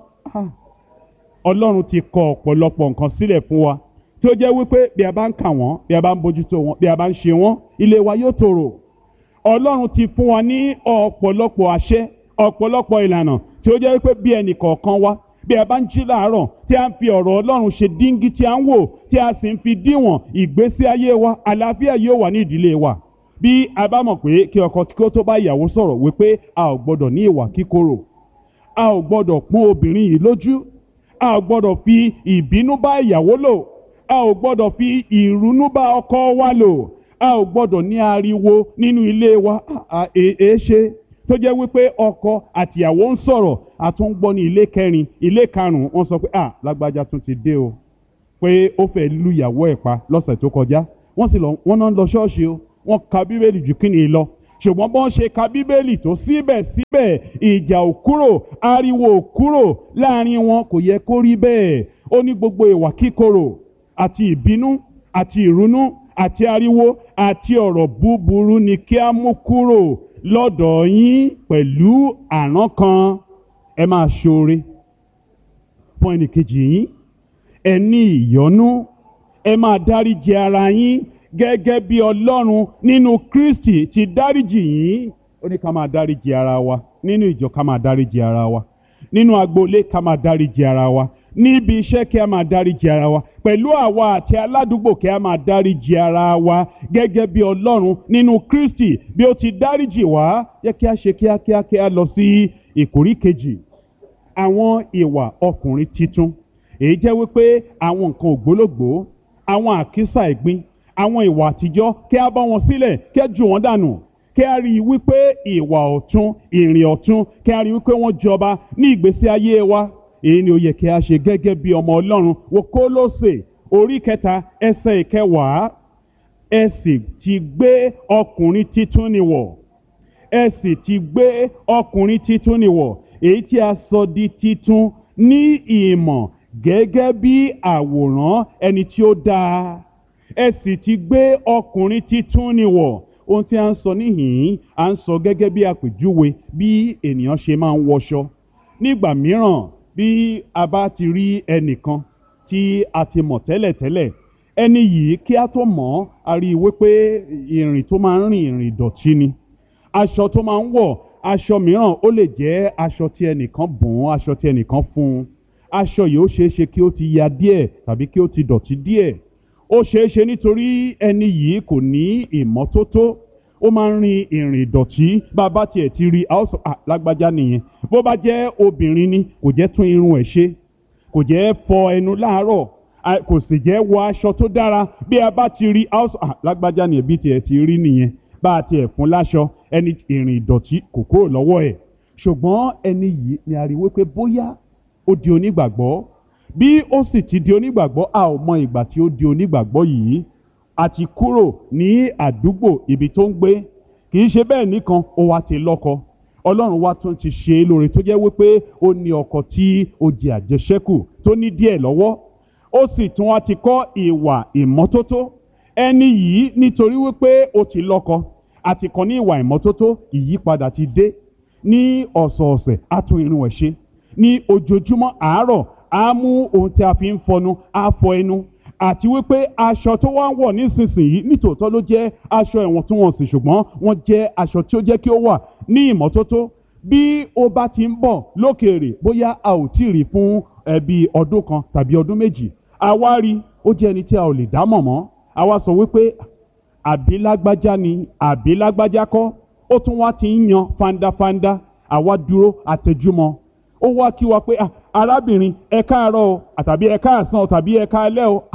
Ọlọ́run ti kọ ọ̀pọ̀lọpọ̀ nǹkan sílẹ̀ fún wa tí ó jẹ́ wípé bí a bá ń kà wọ́n, bí a bá ń bójútó wọn, bí a bá ń ṣe wọ́n, ilé wa yóò tòrò. Ọlọ́run ti fún wa ní ọ̀pọ̀lọpọ̀ àṣẹ, ọ̀pọ̀lọpọ̀ ìlànà tí ó jẹ́ wípé bí ẹnì kọ̀ọ̀kan wa, bí a bá ń jí láàárọ̀ tí a ń fi ọ̀rọ̀ Ọlọ́run ṣe díngí tí a ń wò, tí a sì ń fi díwọ̀n ìgbésí ayé wa, àlàáfíà yóò wà ní ìdílé wa. Bí a bá mọ̀ pé kí ọkọ kí ó tó bá ìyàwó sọ̀rọ̀ wípé a ò gbọ́dọ̀ ní ìwà kíkorò, a ò gbọ́dọ̀ pọ́n obìnrin yìí lójú, a ò gbọ́dọ̀ fi ìbínú bá ìyàwó lò, a ò gbọ́dọ̀ fi ìrunú bá ọkọ wa lò, a ò gbọ́dọ̀ ní ariwo nínú ilé wa. Èé ṣe tó jẹ́ wípé ọkọ àtìyàwó ń sọ̀rọ̀ àtúngbọ́ ní ilé kẹrin ilé karùn-ún wọ́n sọ pé ah lágbájá tún ti dé o pé ó fẹ́ lu ìyàwó ẹ̀ pa lọ́sẹ̀ tó kọjá wọ́n sì lọ wọ́n náà ń lọ ṣọ́ọ̀ṣì o wọ́n ka bíbélì jù kí ni lọ ṣùgbọ́n bọ́n ṣe ka bíbélì tó síbẹ̀síbẹ̀ ìjà ò kúrò ariwo ò kúrò láàrin wọn kò yẹ kó rí bẹ́ẹ̀ ó ní gbogbo ìwà kíkorò àti ìbínú àti ìrunú àti ariwo àti ọ̀rọ̀ búburú ni kí a mú kúrò lọ́dọ̀ yín pẹ̀lú àrán kan ẹ máa ṣoore fún ẹnìkejì yín ẹ ní ìyọ́nú ẹ máa dáríjì ara yín gẹ́gẹ́ bí Ọlọ́run nínú Kristi ti dáríjì yín ó ní ká máa dáríjì ara wa nínú ìjọ ká máa dáríjì ara wa nínú agboolé ká máa dáríjì ara wa níbi iṣẹ́ kí a máa dáríjì ara wa pẹ̀lú àwa àti aládùúgbò kí a máa dáríjì ara wa gẹ́gẹ́ bí Ọlọ́run nínú Kristi bí ó ti dáríjì wá yẹ kí a ṣe kíákíá kí a lọ sí ìkórí kejì àwọn ìwà ọkùnrin titun èyí jẹ́ wípé àwọn nǹkan ògbólógbòó àwọn àkísà ẹ̀gbin àwọn ìwà àtijọ́ kí a bá wọn sílẹ̀ kí a jù wọ́n dànù kí a rí i wípé ìwà ọ̀tun ìrìn ọ̀tun kí a rí i wípé wọ́n jọba ní ìgbésí ayé wa èyí ni ó yẹ kí a ṣe gẹ́gẹ́ bí ọmọ Ọlọ́run wo Kólósè orí kẹta ẹsẹ̀ ìkẹwàá ẹ sì ti gbé ọkùnrin titun ni wọ̀ ẹ sì ti gbé ọkùnrin titun ni wọ̀ èyí tí a sọ di titun ní ìmọ̀ gẹ́gẹ́ bí àwòrán ẹni tí ó dáa ẹ sì ti gbé ọkùnrin titun ni wọ̀ ohun tí a ń sọ níhìn-ín à ń sọ gẹ́gẹ́ bí àpèjúwe bí ènìyàn ṣe máa ń wọṣọ nígbà mìíràn bí a bá ti rí ẹnìkan tí a ti mọ̀ tẹ́lẹ̀tẹ́lẹ̀ ẹni yìí kí a tó mọ̀ ọ́ a rí i wípé ìrìn tó máa ń rìn ìrìn ìdọ̀tí ni aṣọ tó máa ń wọ̀ aṣọ mìíràn ó lè jẹ́ aṣọ tí ẹnìkan bùn aṣọ tí ẹnìkan fún un aṣọ yìí ó ṣeé ṣe kí ó ti ya díẹ̀ tàbí kí ó ti dọ̀tí díẹ̀ ó ṣeé ṣe nítorí ẹni yìí kò ní ìmọ́tótó ó máa ń rin ìrìn ìdọ̀tí bá a bá tiẹ̀ ti rí a ó sọ lágbájá nìyẹn bó bá jẹ́ obìnrin ni kò jẹ́ tún irun ẹ̀ ṣe kò jẹ́ fọ ẹnu láàárọ̀ kò sì jẹ́ wọ aṣọ tó dára bí a bá ti rí a ó sọ lágbájá nìyẹn bí tiẹ̀ ti rí nìyẹn bá a tiẹ̀ fún láṣọ ẹni ìrìn ìdọ̀tí kò kúrò lọ́wọ́ ẹ̀ ṣùgbọ́n ẹni yìí ni a rí wípé bóyá ó di onígbàgbọ́ bí ó sì ti di onígbàgbọ́ a ò mọ ìgbà tí ó di onígbàgbọ́ yìí àti kúrò ní àdúgbò ibi tó ń gbé kì í ṣe bẹ́ẹ̀ nìkan ó wá ti lọ́kọ Ọlọ́run wá tún ti ṣe é lóore tó jẹ́ wípé ó ní ọkọ tí ó jẹ àjẹṣẹ́kù tó ní díẹ̀ lọ́wọ́ ó sì tún wá ti kọ́ ìwà ìmọ́tótó ẹni yìí nítorí wípé ó ti lọ́kọ àti kọ́ ní ìwà ìmọ́tótó ìyípadà ti dé ní ọ̀sọ̀ọ̀sẹ̀ á tún irun ẹ̀ ṣe ní ojoojúmọ́ àárọ̀ á mú ohun tí a fi ń fọnu á fọ ẹnu àti wípé aṣọ tó wá ń wọ̀ nísinsìnyí nítòótọ́ ló jẹ́ aṣọ ìwọ̀ntúnwọ̀nsì ṣùgbọ́n wọ́n jẹ́ aṣọ tí ó jẹ́ kí ó wà ní ìmọ́tótó bí ó bá ti ń bọ̀ lókèèrè bóyá a ò tí ì rí fún ẹbí ọdún kan tàbí ọdún méjì àwa rí ó jẹ́ ẹni tí a ò lè dámọ̀ mọ́ àwa sọ wípé àbí lágbájá ni àbí lágbájá kọ́ ó tún wá ti ń yan fandafanda àwa dúró àtẹjúmọ́ ó wá kí wa pé arábìnrin ẹ káàárọ̀ o àtàbí ẹ káàsán o tàbí ẹ káalẹ́ o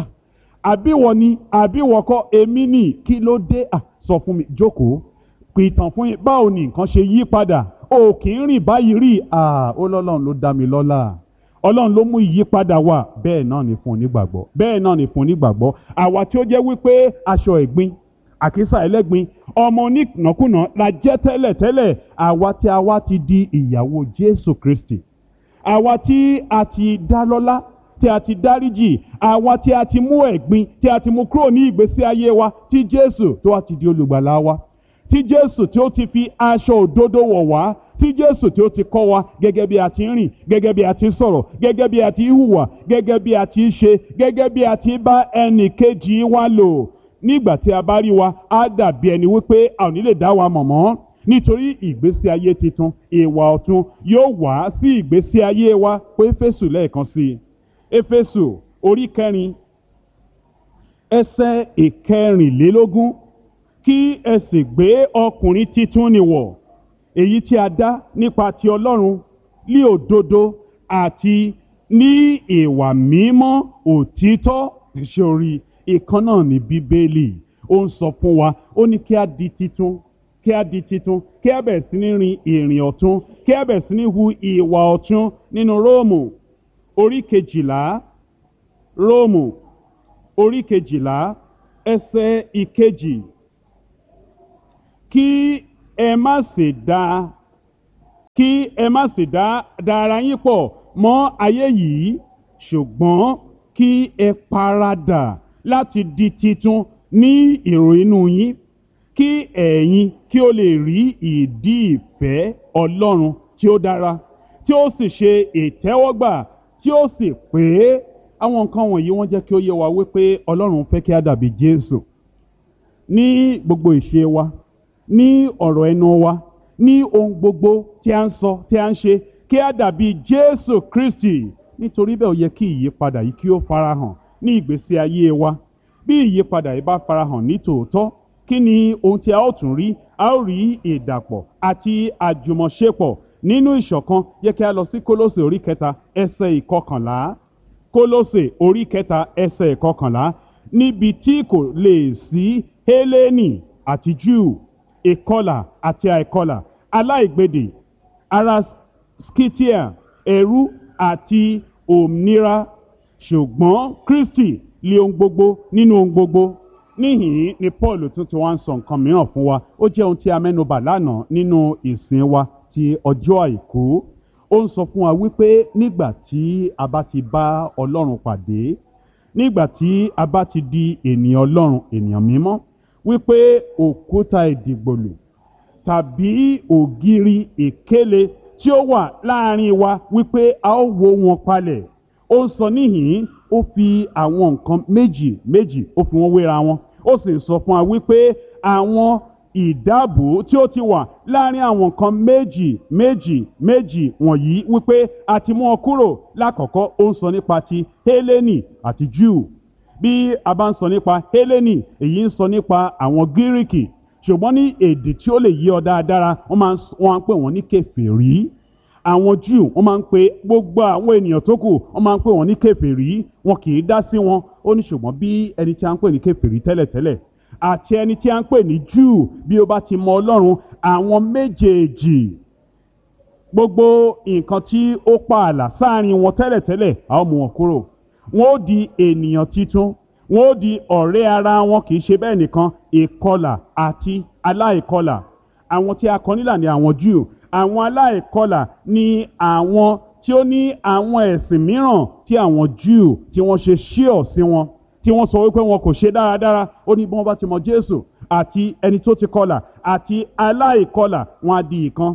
àbíwọ ni àbíwọ kọ́ èmi nì kí ló dé sọ fún mi jókòó pìtàn fún yín báwo ni nǹkan ṣe yí padà o kì í rìn báyìí rí ó lọ́lọ́run ló dá mi lọ́lá Ọlọ́run ló mú ìyípadà wá bẹ́ẹ̀ náà ni fún onígbàgbọ́ bẹ́ẹ̀ náà ni fún onígbàgbọ́ àwa tí ó jẹ́ wípé aṣọ ẹ̀gbin àkísà ẹlẹ́gbin ọmọ onínàkúnà la jẹ́ tẹ́lẹ̀tẹ́lẹ̀ àwa tí a wá ti di ìyàwó Jésù Kristi àwa tí a ti dá lọ́lá tí a ti dáríjì àwa tí a ti mú ẹ̀gbin tí a ti mú kúrò ní ìgbésí ayé wa tí Jésù tó wá ti di olùgbàlà wa tí Jésù tí ó ti fi aṣọ òdodo wọ̀ wá tí Jésù tí ó ti kọ́ wa gẹ́gẹ́ bí a ti ń rìn gẹ́gẹ́ bí a ti ń sọ̀rọ̀ gẹ́gẹ́ bí a ti ń hùwà gẹ́gẹ́ bí a ti ń ṣe gẹ́gẹ́ bí a ti bá ẹnì kejì wa lò nígbà tí a bá rí wa á dàbí ẹni wípé a ò ní lè dá wa mọ̀ mọ́ nítorí ìgbésí ayé titun ìwà ọ̀tun yóò wá sí ìgbésí ayé wa pé Éfésù lẹ́ẹ̀kan sí i Éfésù orí kẹrin ẹsẹ̀ ìkẹrìnlélógún kí ẹ sì gbé ọkùnrin titun ni wọ̀ èyí tí a dá nípa ti Ọlọ́run ní òdodo àti ní ìwà mímọ́ òtítọ́ ìṣòrí ìkan náà ní Bíbélì ó ń sọ fún wa ó ní kí a di titun kí a di titun, kí a bẹ̀rẹ̀ sí ní rin ìrìn ọ̀tun, kí a bẹ̀rẹ̀ sí ní hu ìwà ọ̀tun nínú Róòmù orí kejìlá, Róòmù orí kejìlá ẹsẹ̀ ìkejì. Kí ẹ má sì dá kí ẹ má sì dá dá ara yín pọ̀ mọ́ ayé yìí, ṣùgbọ́n kí ẹ paradà láti di titun ní èrò inú yín, kí ẹ̀yin kí ó lè rí ìdí ìfẹ́ Ọlọ́run tí ó dára, tí ó sì ṣe ìtẹ́wọ́gbà, tí ó sì pé. Àwọn nǹkan wọ̀nyí wọ́n jẹ́ kí ó yé wa wípé Ọlọ́run fẹ́ kí a dàbí Jésù ní gbogbo ìṣe wa, ní ọ̀rọ̀ ẹnu wa, ní ohun gbogbo tí a ń sọ, tí a ń ṣe, kí a dàbí Jésù Kristi. Nítorí bẹ́ẹ̀ ó yẹ kí ìyípadà yìí kí ó farahàn ní ìgbésí ayé wa. Bí ìyípadà yìí bá farahàn ní tòótọ́, kí ni ohun tí a ó tún rí? A ó rí ìdàpọ̀ àti àjùmọ̀ṣepọ̀ nínú ìṣọ̀kan. Yẹ kí a lọ sí Kólósè orí kẹta ẹsẹ̀ ìkọkànlá. Kólósè orí kẹta ẹsẹ̀ ìkọkànlá. Níbi tí kò lè sí Hélénì àti Júù, ìkọlà àti àìkọlà, aláìgbèdè, ará Scythia, ẹrú àti òmìnira, ṣùgbọ́n Kristi lé ohun gbogbo nínú ohun gbogbo. Níhìn ni Paul tún ti wá ń sọ nǹkan mìíràn fún wa. Ó jẹ́ ohun tí a mẹ́nubà lánàá nínú ìsìn wa ti ọjọ́ àìkú. Ó ń sọ fún wa wípé nígbà tí a bá ti bá Ọlọ́run pàdé, nígbà tí a bá ti di ènìyàn Ọlọ́run, ènìyàn mímọ́, wípé òkúta ìdìgbòlù tàbí ògiri ìkélé tí ó wà láàrin wa, wípé a ó wó wọn palẹ̀. Ó ń sọ níhìn, ó fi àwọn nǹkan méjì méjì ó fi wọn wéra wọn. Ó sì sọ fún wa wípé àwọn ìdáàbò tí ó ti wà láàrin àwọn nǹkan méjì méjì méjì wọ̀nyí, wípé a ti mú wọn kúrò. Lákọ̀ọ́kọ́ ó ń sọ nípa ti Hélénì àti Júù. Bí a bá ń sọ nípa Hélénì, èyí ń sọ nípa àwọn Gíríkì, ṣùgbọ́n ní èdè tí ó lè yé ọ dáadáa, wọ́n máa ń pè wọ́n ní kèfèrí. Àwọn Júù wọ́n máa ń pe gbogbo àwọn ènìyàn tó kù, wọ́n máa ń pè wọ́n ní kèfèrí. Wọn kì í dá sí wọn. Ó ní ṣùgbọ́n bí ẹni tí a ń pè ní kèfèrí tẹ́lẹ̀tẹ́lẹ̀ àti ẹni tí a ń pè ní Júù, bí ó bá ti mọ Ọlọ́run, àwọn méjèèjì, gbogbo nǹkan tí ó pa ààlà sáàrin wọn tẹ́lẹ̀tẹ́lẹ̀, a ó mú wọn kúrò. Wọn ó di ènìyàn titun, wọn ó di ọ̀rẹ́ ara wọn. Kì í ṣe bẹ́ẹ̀ nìkan, ìkọlà àti aláìkọlà. Àwọn tí a kọ nílà ni àwọn Júù. Àwọn aláìkọlà ni àwọn tí ó ní àwọn ẹ̀sìn mìíràn tí àwọn Júù tí wọ́n ṣe ṣíọ̀ sí wọn, tí wọ́n sọ wípé wọn kò ṣe dáradára. Ó ní bí wọ́n bá ti mọ Jésù àti ẹni tó ti kọlà àti aláìkọlà, wọn á di ìkan.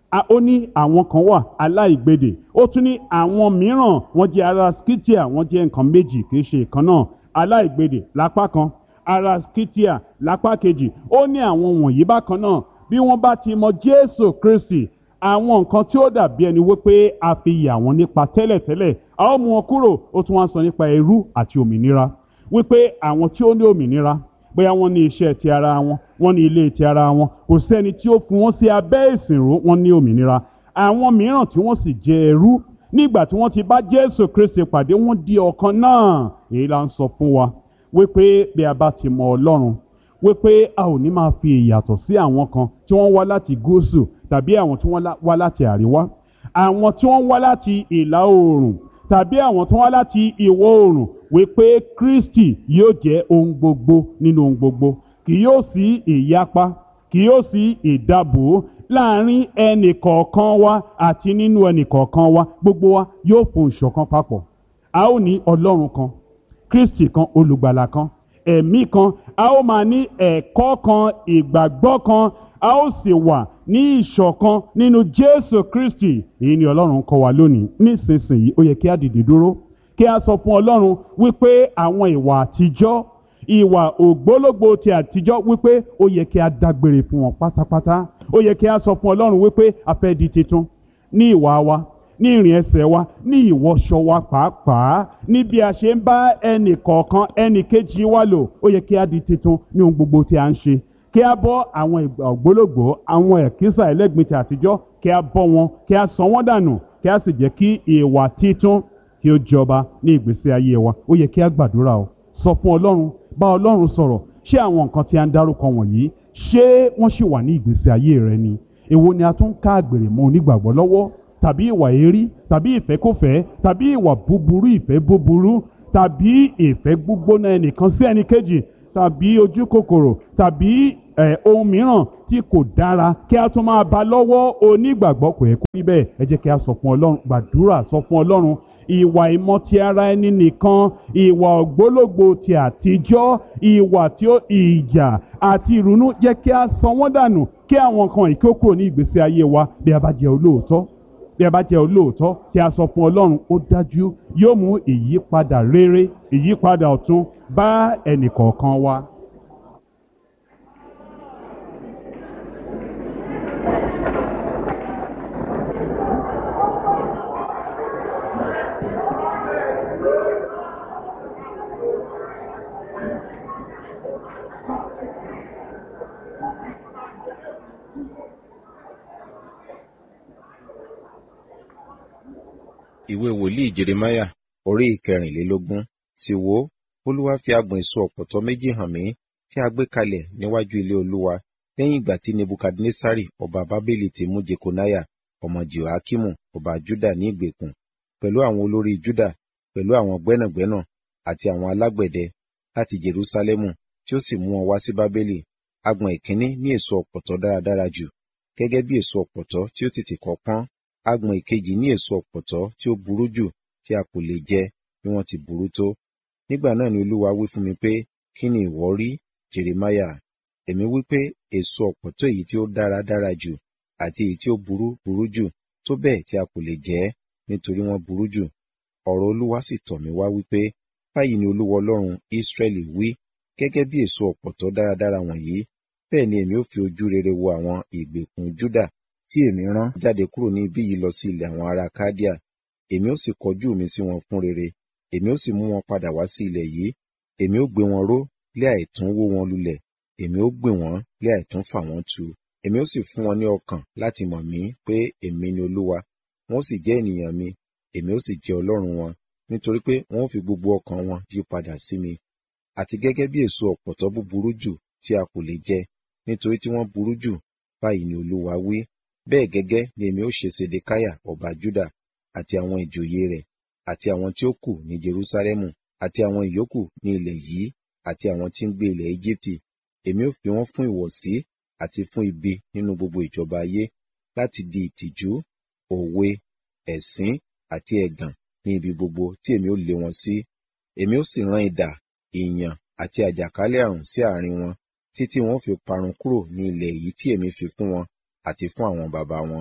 Ó ní àwọn kan wà aláìgbèdè. Ó tún ní àwọn mìíràn, wọ́n jẹ́ ará Scythia, wọ́n jẹ́ nǹkan méjì, kì í ṣe ìkan náà. Aláìgbèdè lápá kan, ará Scythia lápá kejì. Ó ní àwọn wọ̀nyí bákan náà, bí wọ́n bá ti mọ Jésù Kristi, àwọn nǹkan tí ó dàbí ẹni wípé a fi yà wọ́n nípa tẹ́lẹ̀tẹ́lẹ̀, a ó mú wọn kúrò. Ó tún wá sọ nípa ẹrú àti òmìnira, wípé àwọn tí ó ní òmìnira, bóyá wọ́n ní iṣẹ́ ti ara wọn, wọ́n ní ilé ti ara wọn, kò sẹ́ni tí ó fi wọ́n sí abẹ́ ìsìnrú, wọ́n ní òmìnira. Àwọn mìíràn tí wọ́n sì jẹ́ ẹrú, nígbà tí wọ́n ti bá Jésù Kristi pàdé, wọ́n di ọ̀kan náà. Èyí la ń sọ fún wa wípé bí a bá ti mọ Ọlọ́run, wípé a ò ní máa fi ìyàtọ̀ sí àwọn kan tí wọ́n wá láti gúúsù tàbí àwọn tí wọ́n wá láti àríwá, àwọn tí wọ́n wá láti ìlà oòrùn tàbí àwọn tí wọ́n wá láti ìwọ̀ oòrùn, wípé Kristi yóò jẹ́ ohun gbogbo nínú ohun gbogbo. Kì yóò sí ìyapa, kì yóò sí ìdàbò láàrin ẹnì kọ̀ọ̀kan wa àti nínú ẹnì kọ̀ọ̀kan wa. Gbogbo wa yóò fohùn ṣọ̀kan papọ̀. A ó ní Ọlọ́run kan, Kristi kan, olùgbàlà kan, ẹ̀mí kan. A ó máa ní ẹ̀kọ́ kan, ìgbàgbọ́ kan. A ó sì wà ní ìṣọ̀kan nínú Jésù Kristi. Èyí ni Ọlọ́run kọ́ wa lónìí. Nísinsìnyí ó yẹ kí a dìde dúró, kí a sọ fún Ọlọ́run wípé àwọn ìwà àtijọ́, ìwà ògbólógbò ti àtijọ́, wípé ó yẹ kí a dágbére fún wọn pátápátá. Ó yẹ kí a sọ fún Ọlọ́run wípé a fẹ́ di titun ní ìwà wa, ní ìrìn ẹsẹ̀ wa, ní ìwọṣọ wa pàápàá, ní bí a ṣe ń bá ẹnì kọ̀ọ̀kan ẹnì kejì wa lò. Ó yẹ kí a di titun ní ohun gbogbo tí a ń ṣe. Kí a bọ́ àwọn ìgbà ògbólógbò, àwọn ẹ̀kísà ẹlẹ́gbin ti àtijọ́, kí a bọ́ wọn, kí a sọ wọ́n dànù, kí a sì jẹ́ kí ìwà titun kí ó jọba ní ìgbésí ayé wa. Ó yẹ kí a gbàdúrà o, sọ fún Ọlọ́run, bá Ọlọ́run sọ̀rọ̀. Ṣé àwọn nǹkan tí a ń dárúkọ wọ̀nyí, ṣé wọ́n ṣì wà ní ìgbésí ayé rẹ ni? Èwo ni a tún ká àgbèrè mọ́ onígbàgbọ́ lọ́wọ́, tàbí ìwà èérí, tàbí ìfẹ́kọ̀fẹ́, tàbí ìwà búburú, ìfẹ́ búburú, tàbí ìfẹ́ gbígbóná ẹnìkan sí ẹnìkejì, tàbí ojú kòkòrò, tàbí ẹ̀ ohun mìíràn tí kò dára kí a tún máa bá lọ́wọ́ onígbàgbọ́. Kò yẹ kó rí bẹ́ẹ̀. Ẹ jẹ́ kí a sọ fún Ọlọ́run, gbàdúrà sọ fún Ọlọ́run ìwà ìmọ̀ ti ara ẹni nìkan, ìwà ògbólógbò ti àtijọ́, ìwà tí ó ìjà àti ìrunú, jẹ́ kí a sọ wọ́n dànù kí àwọn nǹkan ìkókò ní ìgbésí ayé wa. Bí a bá jẹ́ olóòótọ́, bí a bá jẹ́ olóòótọ́ tí a sọ fún Ọlọ́run, ó dájú yóò mú ìyípadà rere, ìyípadà ọ̀tun bá ẹnìkọ̀ọ̀kan wa. Ìwé wòlíì Jeremáyà orí ìkẹrìnlélógún. Sì wò, Olúwa fi agbọ̀n èso ọ̀pọ̀tọ́ méjì hàn mí tí a gbé kalẹ̀ níwájú ilé Olúwa lẹ́yìn ìgbà tí Nebukadnesari ọba Bábélì ti mú Jekonáyà ọmọ Jehoiakimu ọba Juda ní ìgbèkùn, pẹ̀lú àwọn olórí Juda, pẹ̀lú àwọn gbẹ́nàgbẹ́nà àti àwọn alágbẹ̀dẹ láti Jerúsálẹ́mù, tí ó sì mú wọn wá sí Bábélì. Agbọ̀n ìkíní ní èso ọ̀pọ̀tọ́ dáradára jù, gẹ́gẹ́ bí èso ọ̀pọ̀tọ́ tí ó tètè kọ́ pọ́n. Agbọ̀n ìkejì ní èso ọ̀pọ̀tọ́ tí ó burú jù, tí a kò lè jẹ bí wọ́n ti burú tó. Nígbà náà ni Olúwa wí fún mi pé, kí ni ìwọ rí, Jeremáyà? Èmi wí pé, èso ọ̀pọ̀tọ́ èyí tí ó dára dára jù àti èyí tí ó burú burú jù, tó bẹ́ẹ̀ tí a kò lè jẹ ẹ́, nítorí wọ́n burú jù. Ọ̀rọ̀ Olúwa sì tọ̀ mí wá wípé, báyìí ni Olúwa Ọlọ́run Ísírẹ́lì wí, gẹ́gẹ́ bí èso ọ̀pọ̀tọ́ dáradára wọ̀nyí, bẹ́ẹ̀ ni èmi ó fi ojú rere wo àwọn ìgbèkùn Júdà tí èmi rán jáde kúrò ní ibí yìí lọ sí ilẹ̀ àwọn ará Kádíà. Èmi ó sì kọjú mi sí wọn fún rere, èmi ó sì mú wọn padà wá sí ilẹ̀ yìí. Èmi ó gbé wọn ró lé àìtún wó wọn lulẹ̀, èmi ó gbìn wọ́n lé àìtún fà wọ́n tu. Èmi ó sì fún wọn ní ọkàn láti mọ̀ mí pé èmi ni Olúwa. Wọn ó sì jẹ́ ènìyàn mi, èmi ó sì jẹ́ Ọlọ́run wọn, nítorí pé wọn ó fi gbogbo ọkàn wọn yí padà sí mi. Àti gẹ́gẹ́ bí èso ọ̀pọ̀tọ́ búburú jù tí a kò lè jẹ, nítorí tí wọ́n burú jù, báyìí ni Olúwa wí. Bẹ́ẹ̀ gẹ́gẹ́ ni èmi ó ṣe Sedekiah ọba Juda, àti àwọn ìjòyè rẹ̀, àti àwọn tí ó kù ní Jerúsálẹ́mù, àti àwọn ìyókù ní ilẹ̀ yìí, àti àwọn tí ń gbé ilẹ̀ Égíptì. Èmi ó fi wọ́n fún ìwọ̀sí àti fún ibi nínú gbogbo ìjọba ayé, láti di ìtìjú, òwe, ẹ̀sín àti ẹ̀gàn ní ibi gbogbo tí èmi ó lé wọn sí. Èmi ó sì rán idà, ìyàn àti àjàkálẹ̀ àrùn sí àárín wọn, títí wọn ó fi parun kúrò ní ilẹ̀ yìí tí èmi fi fún wọn àti fún àwọn baba wọn.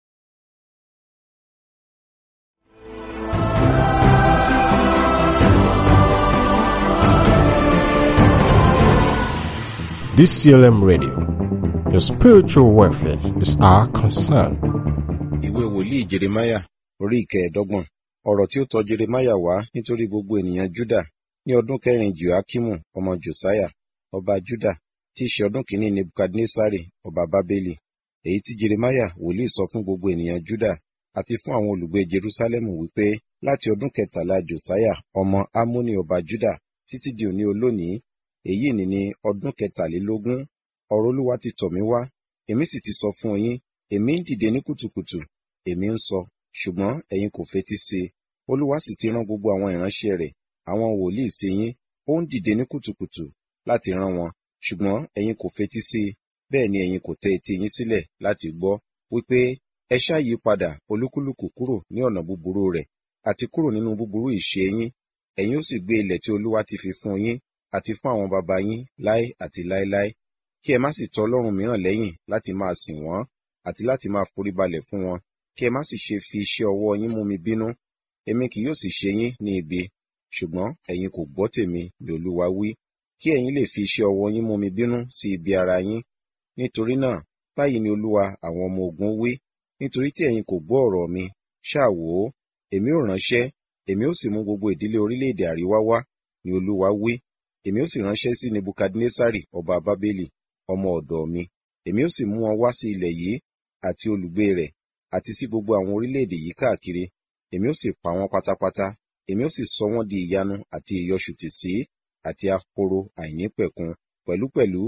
D C L M Radio, your spiritual welfare is our concern. Ìwé wòlíì Jeremáyà orí ìkẹẹ̀dọ́gbọ̀n. Ọ̀rọ̀ tí ó tọ̀ Jeremáyà wá nítorí gbogbo ènìyàn Júdà ní ọdún kẹrin Jehoiakimu ọmọ Josiah ọba Júdà, tí í ṣe ọdún kìíní Nebukadnesari ọba Bábélì. Èyí tí Jeremáyà wòlíì sọ fún gbogbo ènìyàn Júdà àti fún àwọn olùgbé Jerúsálẹ́mù wípé, láti ọdún kẹtàlá Josiah ọmọ Amoni ọba Júdà títí di òní olónìí, èyí ni ní ọdún kẹtàlélógún, ọ̀rọ̀ Olúwa ti tọ̀ mí wá. Èmi sì ti sọ fún yín, èmi ń dìde ní kùtùkùtù, èmi ń sọ, ṣùgbọ́n ẹ̀yin kò fetí sí i. Olúwa sì ti rán gbogbo àwọn ìránṣẹ́ rẹ̀, àwọn wòlíì sí yín, ó ń dìde ní kùtùkùtù láti rán wọn, ṣùgbọ́n ẹ̀yin kò fetí sí i, bẹ́ẹ̀ ni ẹ̀yin kò tẹ etí yín sílẹ̀ láti gbọ́, wípé ẹ ṣáà yí padà olúkúlùkù kúrò ní ọ̀nà búburú rẹ̀, àti kúrò nínú búburú ìṣe yín. Ẹ̀yin ó sì gbé ilẹ̀ tí Olúwa ti fi fún yín àti fún àwọn baba yín láé àti láéláé. Kí ẹ má sì tọ ọlọ́run mìíràn lẹ́yìn láti máa sìn wọ́n, àti láti máa foríbalẹ̀ fún wọn. Kí ẹ má sì ṣe fi iṣẹ́ ọwọ́ yín mú mi bínú. Èmi kì yóò sì ṣe yín ní ibi, ṣùgbọ́n ẹ̀yin kò gbọ́ tèmi, ni Olúwa wí, kí ẹ̀yin lè fi iṣẹ́ ọwọ́ yín mú mi bínú sí ibi ara yín. Nítorí náà, báyìí ni Olúwa àwọn ọmọ ogun wí, nítorí tí ẹ̀yin kò gbọ́ ọ̀rọ̀ mi, ṣáà wò ó, èmi ó ránṣẹ́, èmi ó sì mú gbogbo ìdílé orílẹ̀-èdè àríwá wá, ni Olúwa wí. Èmi ó sì ránṣẹ́ sí Nebukadnesari ọba Bábélì, ọmọ ọ̀dọ̀ mi. Èmi ó sì mú wọn wá sí ilẹ̀ yìí àti olùgbé rẹ̀, àti sí gbogbo àwọn orílẹ̀-èdè yìí káàkiri. Èmi ó sì pa wọ́n pátápátá. Èmi ó sì sọ wọ́n di ìyanu àti ìyọṣùtì sí, àti ahoro àìnípẹ̀kun. Pẹ̀lúpẹ̀lú,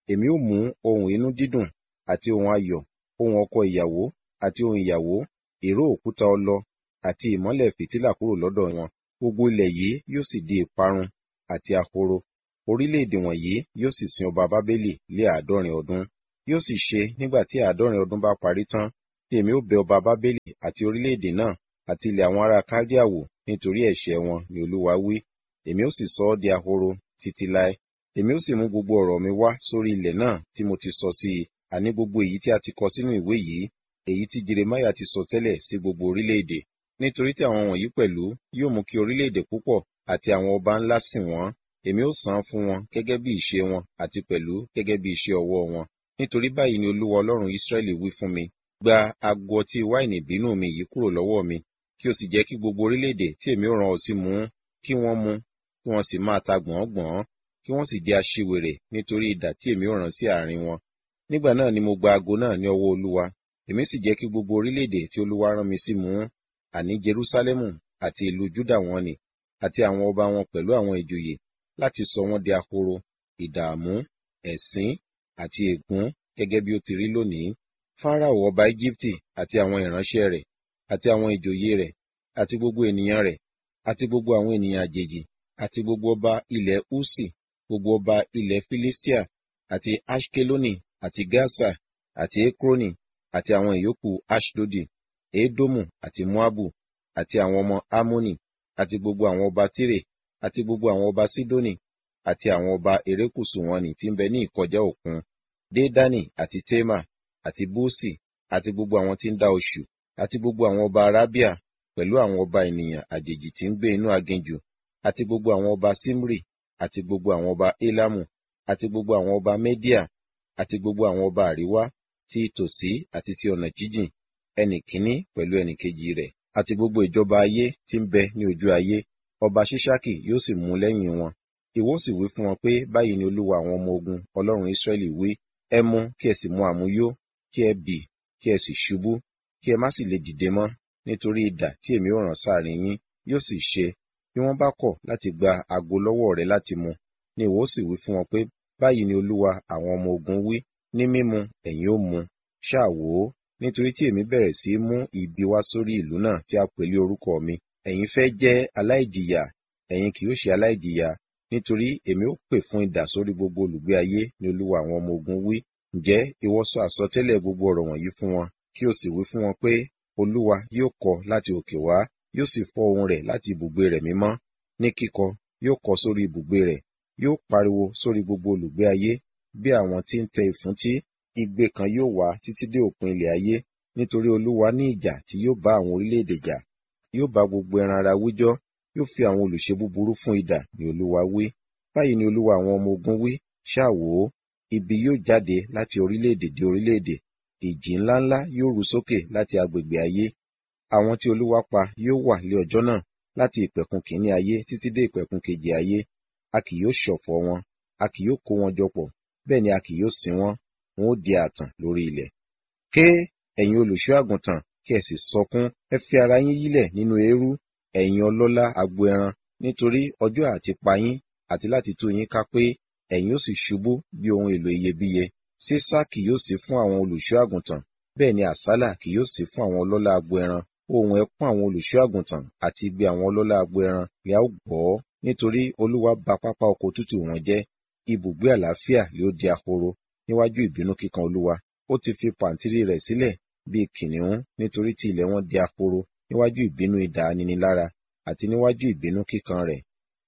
èmi ó mú ohun inú dídùn àti ohun ayọ̀, ohun ọkọ ìyàwó àti ohun ìyàwó, ìró òkúta ọlọ àti ìmọ́lẹ̀ fìtílà kúrò lọ́dọ̀ wọn. Gbogbo ilẹ̀ yìí yóò sì di ìparun àti ahoro. Orílẹ̀-èdè wọ̀nyí yóò sì sin ọba Bábélì lé àádọ́rin ọdún. Yóò sì ṣe nígbà tí àádọ́rin ọdún bá parí tán, tí èmi ó bẹ ọba Bábélì àti orílẹ̀-èdè náà àti ilẹ̀ àwọn ará Kaldea wò nítorí ẹ̀ṣẹ̀ wọn, ni Olúwa wí. Èmi ó sì sọ ọ́ di ahoro títí láé. Èmi ó sì mú gbogbo ọ̀rọ̀ mi wá sórí ilẹ̀ náà tí mo ti sọ sí i, àní gbogbo èyí tí a ti kọ sínú ìwé yìí, èyí tí Jeremiah ti sọ tẹ́lẹ̀ sí gbogbo orílẹ̀-èdè. Nítorí tí àwọn wọ̀nyí pẹ̀lú yóò mú kí orílẹ̀-èdè púpọ̀ àti àwọn ọba ńlá sìn wọ́n. Èmi ó san án fún wọn gẹ́gẹ́ bí ìṣe wọn àti pẹ̀lú gẹ́gẹ́ bí iṣẹ́ ọwọ́ wọn. Nítorí báyìí ni Olúwa Ọlọ́run Ísírẹ́lì wí fún mi: gba ago ọtí wáìnì ìbínú mi yìí kúrò lọ́wọ́ mi, kí o sì jẹ́ kí gbogbo orílẹ̀-èdè tí èmi ó rán ọ sí mu, kí wọ́n mu, kí wọ́n sì máa ta gbọ̀n-ọ́n-gbọ̀n, kí wọ́n sì di aṣiwèrè nítorí idà tí èmi ó rán sí àárín wọn. Nígbà náà ni mo gba ago náà ní ọwọ́ Olúwa, èmi sì jẹ́ kí gbogbo orílẹ̀-èdè tí Olúwa rán mi sí mu, àní Jerúsálẹ́mù àti ìlú Júdà wọn ni, àti àwọn ọba wọn pẹ̀lú àwọn ìjòyè, láti sọ wọ́n di ahoro, ìdààmú, ẹ̀sín àti ègún, gẹ́gẹ́ bí ó ti rí lónìí. Fáráò ọba Égíptì àti àwọn ìránṣẹ́ rẹ̀, àti àwọn ìjòyè rẹ̀, àti gbogbo ènìyàn rẹ̀, àti gbogbo àwọn ènìyàn àjèjì, àti gbogbo ọba ilẹ̀ Usi, gbogbo ọba ilẹ̀ Filistia, àti Aṣkeloni, àti Gasa, àti Ekroni, àti àwọn ìyókù Aṣdodi, Edomu àti Moabu, àti àwọn ọmọ Amoni, àti gbogbo àwọn ọba Tire, àti gbogbo àwọn ọba Sidoni, àti àwọn ọba erékùṣù wọn nì tí ń bẹ ní ìkọjá òkun, Dédani àti Tema, àti Búsì, àti gbogbo àwọn tí ń dá oṣù, àti gbogbo àwọn ọba Arábíà, pẹ̀lú àwọn ọba ènìyàn àjèjì tí ń gbé inú aginjù, àti gbogbo àwọn ọba Simri, àti gbogbo àwọn ọba Elamu, àti gbogbo àwọn ọba Media, àti gbogbo àwọn ọba àríwá, ti tòsí àti ti ọ̀nà jíjìn, ẹnì kíní pẹ̀lú ẹnì kejì rẹ̀, àti gbogbo ìjọba ayé tí ń bẹ ní ojú ayé. Ọba Ṣíṣákì yóò sì mú lẹ́yìn wọn. Ìwọ sì wí fún wọn pé, báyìí ni Olúwa àwọn ọmọ ogun, Ọlọ́run Ísírẹ́lì wí: ẹ mu kí ẹ sì mu àmuyó, kí ẹ bì, kí ẹ sì ṣubú, kí ẹ má sì lè dìde mọ́, nítorí idà tí èmi ó rán sáàrin yín. Yóò sì ṣe, bí wọ́n bá kọ̀ láti gba ago lọ́wọ́ rẹ láti mu, ni ìwọ sì wí fún wọn pé, báyìí ni Olúwa àwọn ọmọ ogun wí: ní mímu ẹ̀yin ó mu. Ṣáà wò ó, nítorí tí èmi bẹ̀rẹ̀ sí í mú ibi wá sórí ìlú náà tí a pè lé orúkọ mi. Ẹ̀yin fẹ́ jẹ́ aláìjìyà, ẹ̀yin kì yóò ṣe aláìjìyà, nítorí èmi ó pè fún idà sórí gbogbo olùgbé ayé, ni Olúwa àwọn ọmọ ogun wí. Ǹjẹ́ ìwọ sọ àsọtẹ́lẹ̀ gbogbo ọ̀rọ̀ wọ̀nyí fún wọn, kí o sì wí fún wọn pé, Olúwa yóò kọ láti òkè wá, yóò sì fọ́ ohùn rẹ̀ láti ibùgbé rẹ̀ mímọ́. Ní kíkọ yóò kọ sórí ibùgbé rẹ̀, yóò pariwo sórí gbogbo olùgbé ayé, bí àwọn tí ń tẹ ìfúntí. Igbe kan yóò wá títí dé òpin ilẹ̀ ayé, nítorí Olúwa ní ìjà tí yóò bá àwọn orílẹ̀-èdè jà. Yóò bá gbogbo ẹran ara wíjọ́, yóò fi àwọn olùṣe búburú fún idà, ni Olúwa wí. Báyìí ni Olúwa àwọn ọmọ ogun wí: ṣáà wò ó, ibi yóò jáde láti orílẹ̀-èdè dé orílẹ̀-èdè, ìjì ńláńlá yóò ru sókè láti agbègbè ayé. Àwọn tí Olúwa pa yóò wà lé ọjọ́ náà, láti ìpẹ̀kun kìíní ayé títí dé ìpẹ̀kun kejì ayé. A kì yóò ṣọ̀fọ̀ wọn, a kì yóò kó wọn jọ pọ̀, bẹ́ẹ̀ ni a kì yóò sin wọn, wọn ó di ààtàn lórí ilẹ̀. Ké, ẹ̀yin olùṣọ́ àgùntàn, kí ẹ sì sọkún, ẹ fi ara yín yílẹ̀ nínú eérú, ẹ̀yin ọlọ́lá agbo ẹran, nítorí ọjọ́ àti pa yín àti láti tú yín ká pé, ẹ̀yin ó sì ṣubú bí ohun èlò iyebíye. Sísá kì yóò sí fún àwọn olùṣọ́ àgùntàn, bẹ́ẹ̀ ni àsálà kì yóò sí fún àwọn ọlọ́lá agbo ẹran. Ohùn ẹkún àwọn olùṣọ́ àgùntàn àti igbe àwọn ọlọ́lá agbo ẹran ni a ó gbọ́, nítorí Olúwa ba pápá oko tútù wọn jẹ́. Ibùgbé àlàáfíà lé ó di ahoro níwájú ìbínú kíkan Olúwa. Ó ti fi pàǹtírí rẹ̀ sílẹ̀ bí kìnìún, nítorí tí ilẹ̀ wọn di ahoro níwájú ìbínú idà aninilára àti níwájú ìbínú kíkan rẹ̀.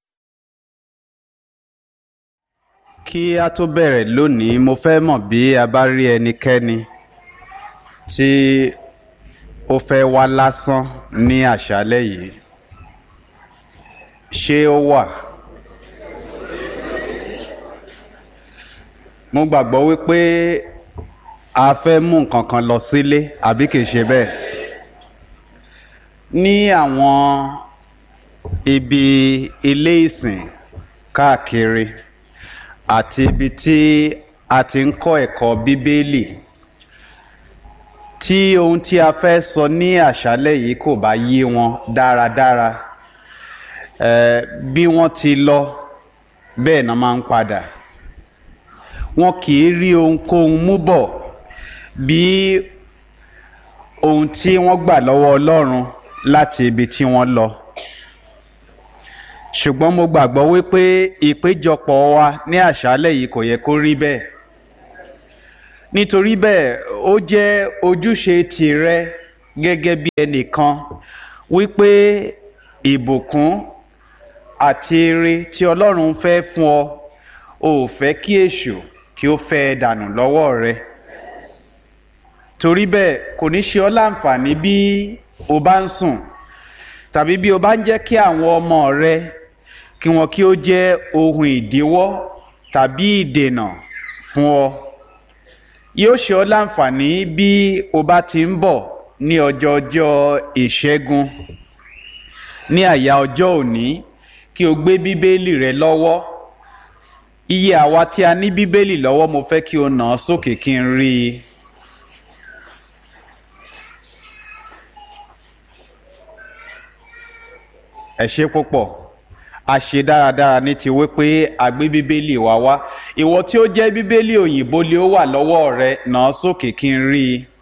Kí a tó bẹ̀rẹ̀ lónìí, mo fẹ́ mọ̀ bí a bá rí ẹnikẹ́ni tí ó fẹ́ wá lásán ní àṣálẹ́ yìí. Ṣé ó wà? Mo gbàgbọ́ wípé a fẹ́ mú nǹkan kan lọ sílé, àbí kìí ṣe bẹ́ẹ̀? Ní àwọn ibi ilé ìsìn káàkiri àti ibi tí a ti ń kọ́ ẹ̀kọ́ Bíbélì, tí ohun tí a fẹ́ sọ ní àṣálẹ́ yìí kò bá yé wọn dáradára, eh, bí wọ́n ti lọ bẹ́ẹ̀ náà máa ń padà. wọn kì í rí ohunkóhun mú bọ̀ bí ohun tí wọ́n gbà lọ́wọ́ Ọlọ́run láti ibi tí wọ́n lọ. Ṣùgbọ́n mo gbàgbọ́ wípé ìpéjọpọ̀ wa ní àṣálẹ́ yìí kò yẹ kó rí bẹ́ẹ̀. Nítorí bẹ́ẹ̀ ó jẹ́ ojúṣe tìrẹ gẹ́gẹ́ bí ẹnìkan wípé ìbùkún àti ire tí Ọlọ́run fẹ́ fún ọ ò fẹ́ kí èṣù kí ó fẹ́ dànù lọ́wọ́ rẹ. Torí bẹ́ẹ̀ kò ní ṣe ọ́ láǹfààní bí o bá ń sùn tàbí bí o bá ń jẹ́ kí àwọn ọmọ rẹ kí wọn kí ó jẹ́ ohun ìdíwọ́ tàbí ìdènà fún ọ. Yóò ṣe ọ́ láǹfààní bí o bá ti ń bọ̀ ní ọjọ́ ọjọ́ ìṣẹ́gun ní àyà ọjọ́ òní kí o gbé bíbélì rẹ lọ́wọ́. Iye àwa tí a ní bíbélì lọ́wọ́ mo fẹ́ kí o nà án sókè kí n rí i. Ẹ ṣé púpọ̀. A ṣe dáradára ní ti wípé a gbé bíbélì wa wá. Ìwọ tí ó jẹ́ bíbélì òyìnbó lé ó wà lọ́wọ́ rẹ, nà án sókè kí n rí i.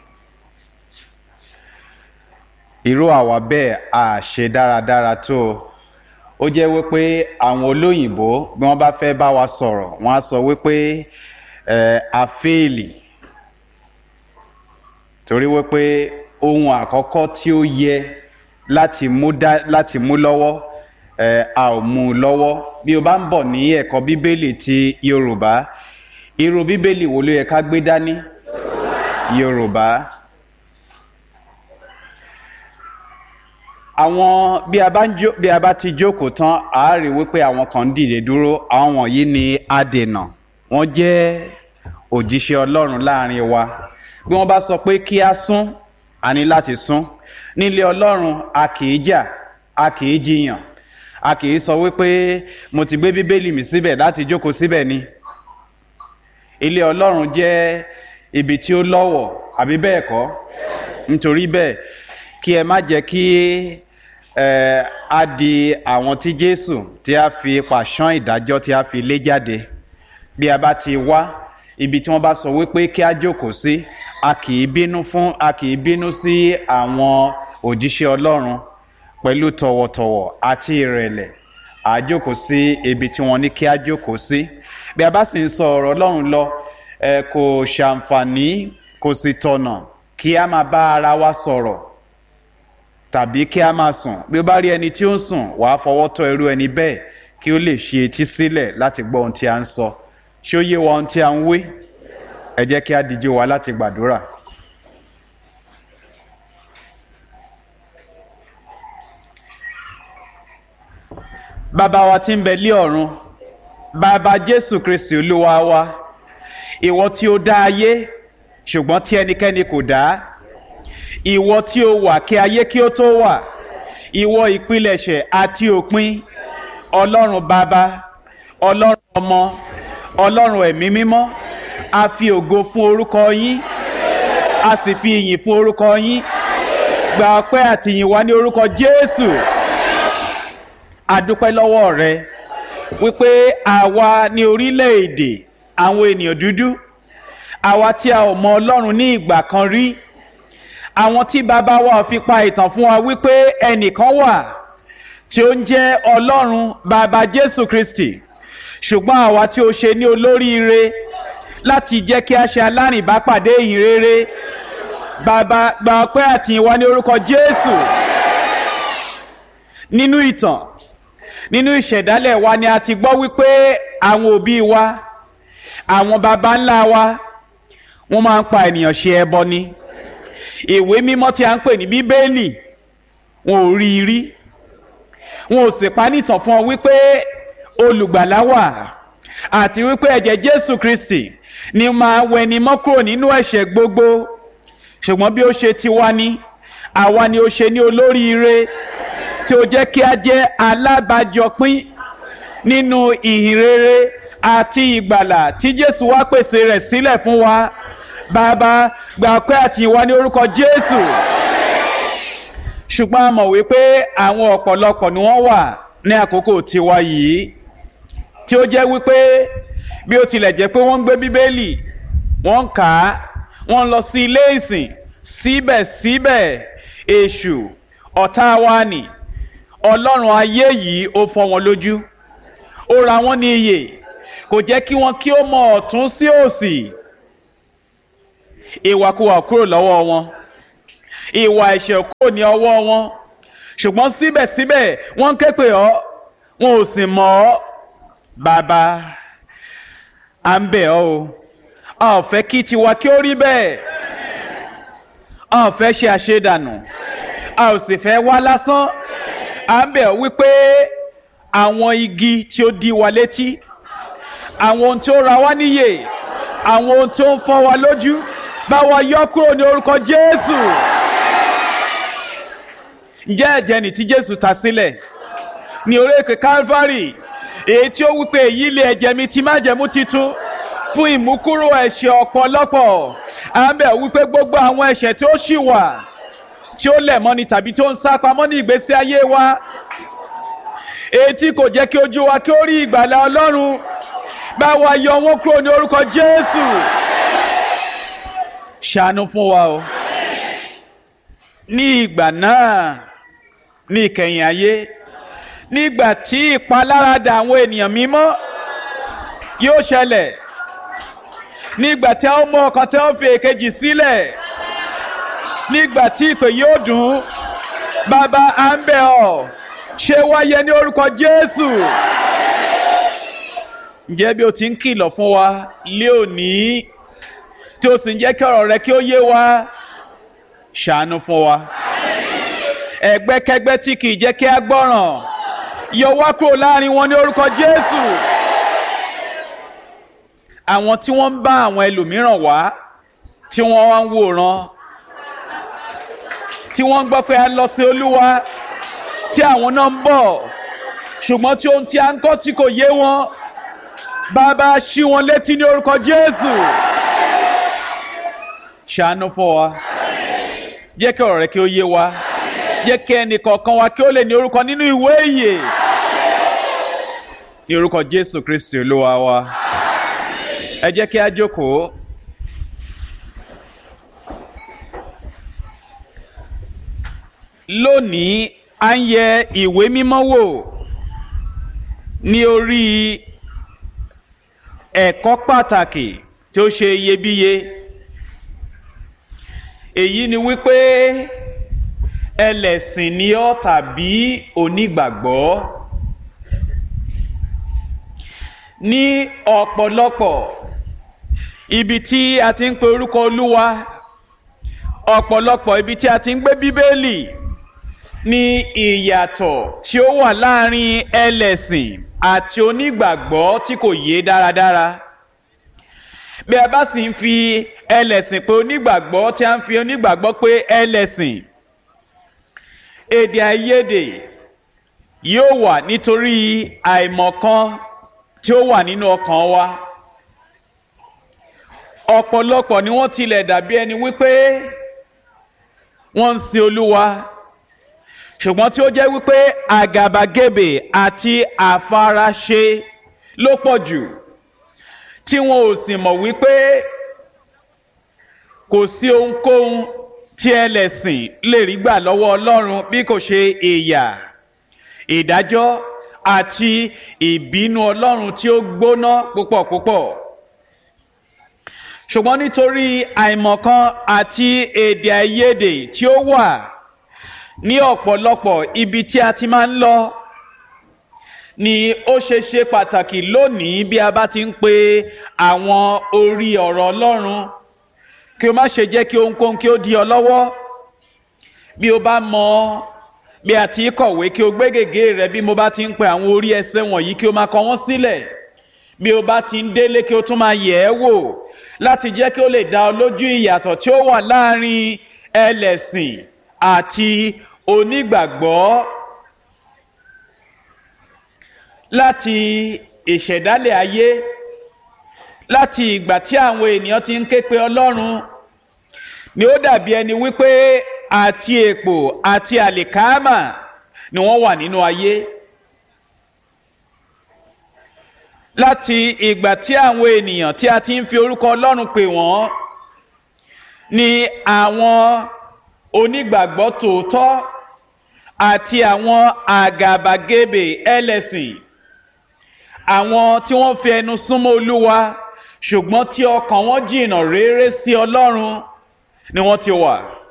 Irú àwa bẹ́ẹ̀ a ṣe dáradára tó. Ó jẹ́ wípé àwọn olóyìnbó bí wọ́n bá fẹ́ bá wa sọ̀rọ̀ wọ́n á sọ wípé ẹ̀ a fẹ́ẹ̀lì. Torí wípé ohun àkọ́kọ́ tí ó yẹ láti mú dá láti mú lọ́wọ́ ẹ̀ a ò mú un lọ́wọ́. Bí o bá ń bọ̀ ní ẹ̀kọ́ bíbélì ti Yorùbá, irú bíbélì wo ló yẹ ká gbé dání? Yorùbá. Àwọn bí a bá ń jó bí a bá ti jókòó tán a rí wípé àwọn kan ń dìde dúró. Àwọn wọ̀nyí ni adènà. Wọ́n jẹ́ òjíṣẹ́ Ọlọ́run láàrin wa. Bí wọ́n bá sọ pé kí a sún, a ní láti sún. Nílé Ọlọ́run a kì í jà, a kì í jiyàn, a kì í sọ wípé mo ti gbé bíbélì mi síbẹ̀ láti jókòó síbẹ̀ ni. Ilé Ọlọ́run jẹ́ ibi tí ó lọ́wọ̀, àbí bẹ́ẹ̀ kọ́? Nítorí bẹ́ẹ̀ kí ẹ má jẹ́ kí ẹ á di àwọn tí Jésù tí a fi pàṣán ìdájọ́ tí a fi lé jáde. Bí a bá ti wá ibi tí wọ́n bá sọ wípé kí a jókòó sí, a kì í bínú fún a kì í bínú sí àwọn òjíṣẹ́ Ọlọ́run. Pẹ̀lú tọ̀wọ̀tọ̀wọ̀ àti ìrẹ̀lẹ̀ a jókòó sí ibi tí wọ́n ní kí a jókòó sí. Bí a bá sì ń sọ ọ̀rọ̀ Ọlọ́run lọ ẹ kò ṣàǹfààní kò sì tọ̀nà kí a máa bá ara wa sọ̀rọ̀ tàbí kí a máa sùn. Bí o bá rí ẹni tí ó ń sùn wàá fọwọ́ tọ́ irú ẹni bẹ́ẹ̀ kí ó lè ṣe etí sílẹ̀ láti gbọ́ ohun tí a ń sọ. Ṣé ó yé wa ohun tí a ń wí? Ẹ jẹ́ kí a díjú wa láti gbàdúrà. Bàbá wa tí ń bẹ lé ọ̀run, bàbá Jésù Kristi Olúwa wa, ìwọ tí ó dá ayé ṣùgbọ́n tí ẹnikẹ́ni kò dá, ìwọ tí ó wà kí ayé kí ó tó wà, ìwọ ìpilẹ̀ṣẹ̀ àti òpin, Ọlọ́run bàbá, Ọlọ́run ọmọ, Ọlọ́run ẹ̀mí mímọ́, a fi ògo fún orúkọ yín, a sì fi ìyìn fún orúkọ yín. Gba ọpẹ́ àti ìyìn wa ní orúkọ Jésù. A dúpẹ́ lọ́wọ́ rẹ wípé àwa ní orílẹ̀-èdè àwọn ènìyàn dúdú, àwa tí a ò mọ Ọlọ́run ní ìgbà kan rí, àwọn tí bàbá wa fi pa ìtàn fún wa wípé ẹnìkan wà tí ó ń jẹ́ Ọlọ́run bàbá Jésù Kristi, ṣùgbọ́n àwa tí ó ṣe ní olóríire láti jẹ́ kí a ṣe alárìnbápàdé ìyìn rere. Bàbá gba ọpẹ́ àti ìyìn wa ní orúkọ Jésù. Nínú ìtàn nínú ìṣẹ̀dálẹ̀ wa ni a ti gbọ́ wípé àwọn òbí wa, àwọn baba ńlá wa, wọ́n máa ń pa ènìyàn ṣe ẹbọ ni. Ìwé mímọ́ tí a ń pè ní Bíbélì wọn ò rí i rí. Wọn ò sì pa nítàn fún ọ wípé olùgbàlà wà àti wípé ẹ̀jẹ̀ Jésù Kristi ni máa wẹni mọ́ kúrò nínú ẹ̀ṣẹ̀ gbogbo. Ṣùgbọ́n bí ó ṣe ti wá ní, àwa ni ó ṣe ní olóríire tí ó jẹ́ kí a jẹ́ alábàájọpín nínú ìhìn rere àti ìgbàlà tí Jésù wá pèsè rẹ̀ sílẹ̀ fún wa. Bàbá gba ọpẹ́ àti ìyìn wa ní orúkọ Jésù. Ṣùgbọ́n a mọ̀ wípé àwọn ọ̀pọ̀lọpọ̀ ni wọ́n wà ní àkókò tiwa yìí tí ó jẹ́ wípé bí ó tilẹ̀ jẹ́ pé wọ́n ń gbé bíbélì wọ́n ń kà á wọ́n ń lọ sí ilé ìsìn síbẹ̀síbẹ̀ èṣù ọ̀tá wa nì ọlọ́run ayé yìí ó fọ́ wọn lójú ó ra wọ́n ní iyè kò jẹ́ kí wọ́n kí ó mọ ọ̀tún sí òsì ìwàkuwà kúrò lọ́wọ́ wọn ìwà ẹ̀ṣẹ̀ kúrò ní ọwọ́ wọn ṣùgbọ́n síbẹ̀síbẹ̀ wọ́n ń ké pè ọ́ wọn ò sì mọ̀ ọ́ bàbá à ń bẹ̀ ọ́ o a ò fẹ́ kí tiwa kí ó rí bẹ́ẹ̀ a ò fẹ́ ṣe àṣedànù a ò sì fẹ́ wá lásán à ń bẹ̀ ọ́ wípé àwọn igi tí ó dí wa létí àwọn ohun tí ó ra wá níyè àwọn ohun tí ó ń fọ́ wa lójú bá wa yọ kúrò ní orúkọ Jésù. Ǹjẹ́ ẹ̀jẹ̀ nì tí Jésù ta sílẹ̀ ní orí òkè Calvary èyí tí ó wípé èyí lé ẹ̀jẹ̀ mi ti májẹ̀mú titun fún ìmúkúrò ẹ̀ṣẹ̀ ọ̀pọ̀lọpọ̀ à ń bẹ̀ wípé gbogbo àwọn ẹ̀ṣẹ̀ tí ó ṣì wà tí ó lẹ̀ mọ́ni tàbí tó ń sá pamọ́ ní ìgbésí ayé wa èyí tí kò jẹ́ kí ojú wa kí ó rí ìgbàlà Ọlọ́run bá wa yọ wọ́n kúrò ní orúkọ Jésù. Ṣàánú fún wa o ní ìgbà náà ní ìkẹyìn ayé nígbà tí ìpaláradà àwọn ènìyàn mímọ́ yóò ṣẹlẹ̀ nígbà tí a ó mú ọkàn tí a ó fi èkejì sílẹ̀ nígbà tí ìpè yóò dùn bàbá à ń bẹ̀ ọ́ ṣe wáyé ní orúkọ Jésù. Ǹjẹ́ bí o ti ń kìlọ̀ fún wa lé òní tí o sì ń jẹ́ kí ọ̀rọ̀ rẹ kí ó yé wa ṣàánú fún wa ẹgbẹ́kẹ́gbẹ́ tí kì í jẹ́ kí a gbọ́ràn yọ wá kúrò láàrin wọn ní orúkọ Jésù. Àwọn tí wọ́n ń bá àwọn ẹlòmíràn wá tí wọ́n wá ń wòran tí wọ́n ń gbọ́ pé a lọ sí Olúwa tí àwọn náà ń bọ̀ ṣùgbọ́n tí ohun tí a ń kọ́ tí kò yé wọn bàbá ṣí wọn létí ní orúkọ Jésù. Ṣàánú fún wa jẹ́ kí ọ̀rọ̀ rẹ kí ó yé wa jẹ́ kí ẹnì kọ̀ọ̀kan wa kí ó lè ní orúkọ nínú ìwé ìyè ní orúkọ Jésù Kristi Olúwa wa. Ẹ jẹ́ kí a jókòó. Lónìí a ń yẹ ìwé mímọ́ wò ní orí ẹ̀kọ́ pàtàkì tí ó ṣe iyebíye. Èyí ni wípé ẹlẹ́sìn ni ọ́ tàbí onígbàgbọ́. Ní ọ̀pọ̀lọpọ̀ ibi tí a ti ń pe orúkọ Olúwa ọ̀pọ̀lọpọ̀ ibi tí a ti ń gbé Bíbélì ní ìyàtọ̀ tí ó wà láàrin ẹlẹ́sìn àti onígbàgbọ́ tí kò yé dáradára. Bí a bá sì ń fi ẹlẹ́sìn pé onígbàgbọ́ tí a ń fi onígbàgbọ́ pé ẹlẹ́sìn èdè àìyedè yóò wà nítorí àìmọ̀kan tí ó wà nínú ọkàn wa. Ọ̀pọ̀lọpọ̀ ni wọ́n tilẹ̀ dàbí ẹni wípé wọ́n ń sin Olúwa ṣùgbọ́n tí ó jẹ́ wípé àgàbàgebè àti àfaraṣe ló pọ̀ jù tí wọn ò sì mọ̀ wípé kò sí ohunkóhun tí ẹlẹ́sìn lè rí gbà lọ́wọ́ Ọlọ́run bí kò ṣe ìyà ìdájọ́ àti ìbínú Ọlọ́run tí ó gbóná púpọ̀ púpọ̀. Ṣùgbọ́n nítorí àìmọ̀kan àti èdè àìyedè tí ó wà ní ọ̀pọ̀lọpọ̀ ibi tí a ti máa ń lọ ni ó ṣe ṣe pàtàkì lónìí bí a bá ti ń pe àwọn orí ọ̀rọ̀ Ọlọ́run kí o má ṣe jẹ́ kí ohunkóhun kí ó dí ọ lọ́wọ́. Bí o bá mọ bí a ti kọ̀wé kí o gbé gègé rẹ bí mo bá ti ń pe àwọn orí ẹsẹ̀ wọ̀nyí kí o máa kọ wọ́n sílẹ̀. Bí o bá ti ń délé kí o tún máa yẹ̀ ẹ́ wò láti jẹ́ kí ó lè dá ọ lójú ìyàtọ̀ tí ó wà láàrin ẹlẹ́sìn àti onígbàgbọ́. Láti ìṣẹ̀dálẹ̀ ayé láti ìgbà tí àwọn ènìyàn ti ń ké pe Ọlọ́run ni ó dàbí ẹni wípé àti èpò àti àlìkámà ni wọ́n wà nínú ayé. láti ìgbà tí àwọn ènìyàn tí a ti ń fi orúkọ Ọlọ́run pè wọ́n ni àwọn onígbàgbọ́ tòótọ́ àti àwọn àgàbàgebè ẹlẹ́sìn, àwọn tí wọ́n fi ẹnu súnmọ́ Olúwa ṣùgbọ́n tí ọkàn wọn jìnnà réré sí Ọlọ́run ni wọ́n ti wà.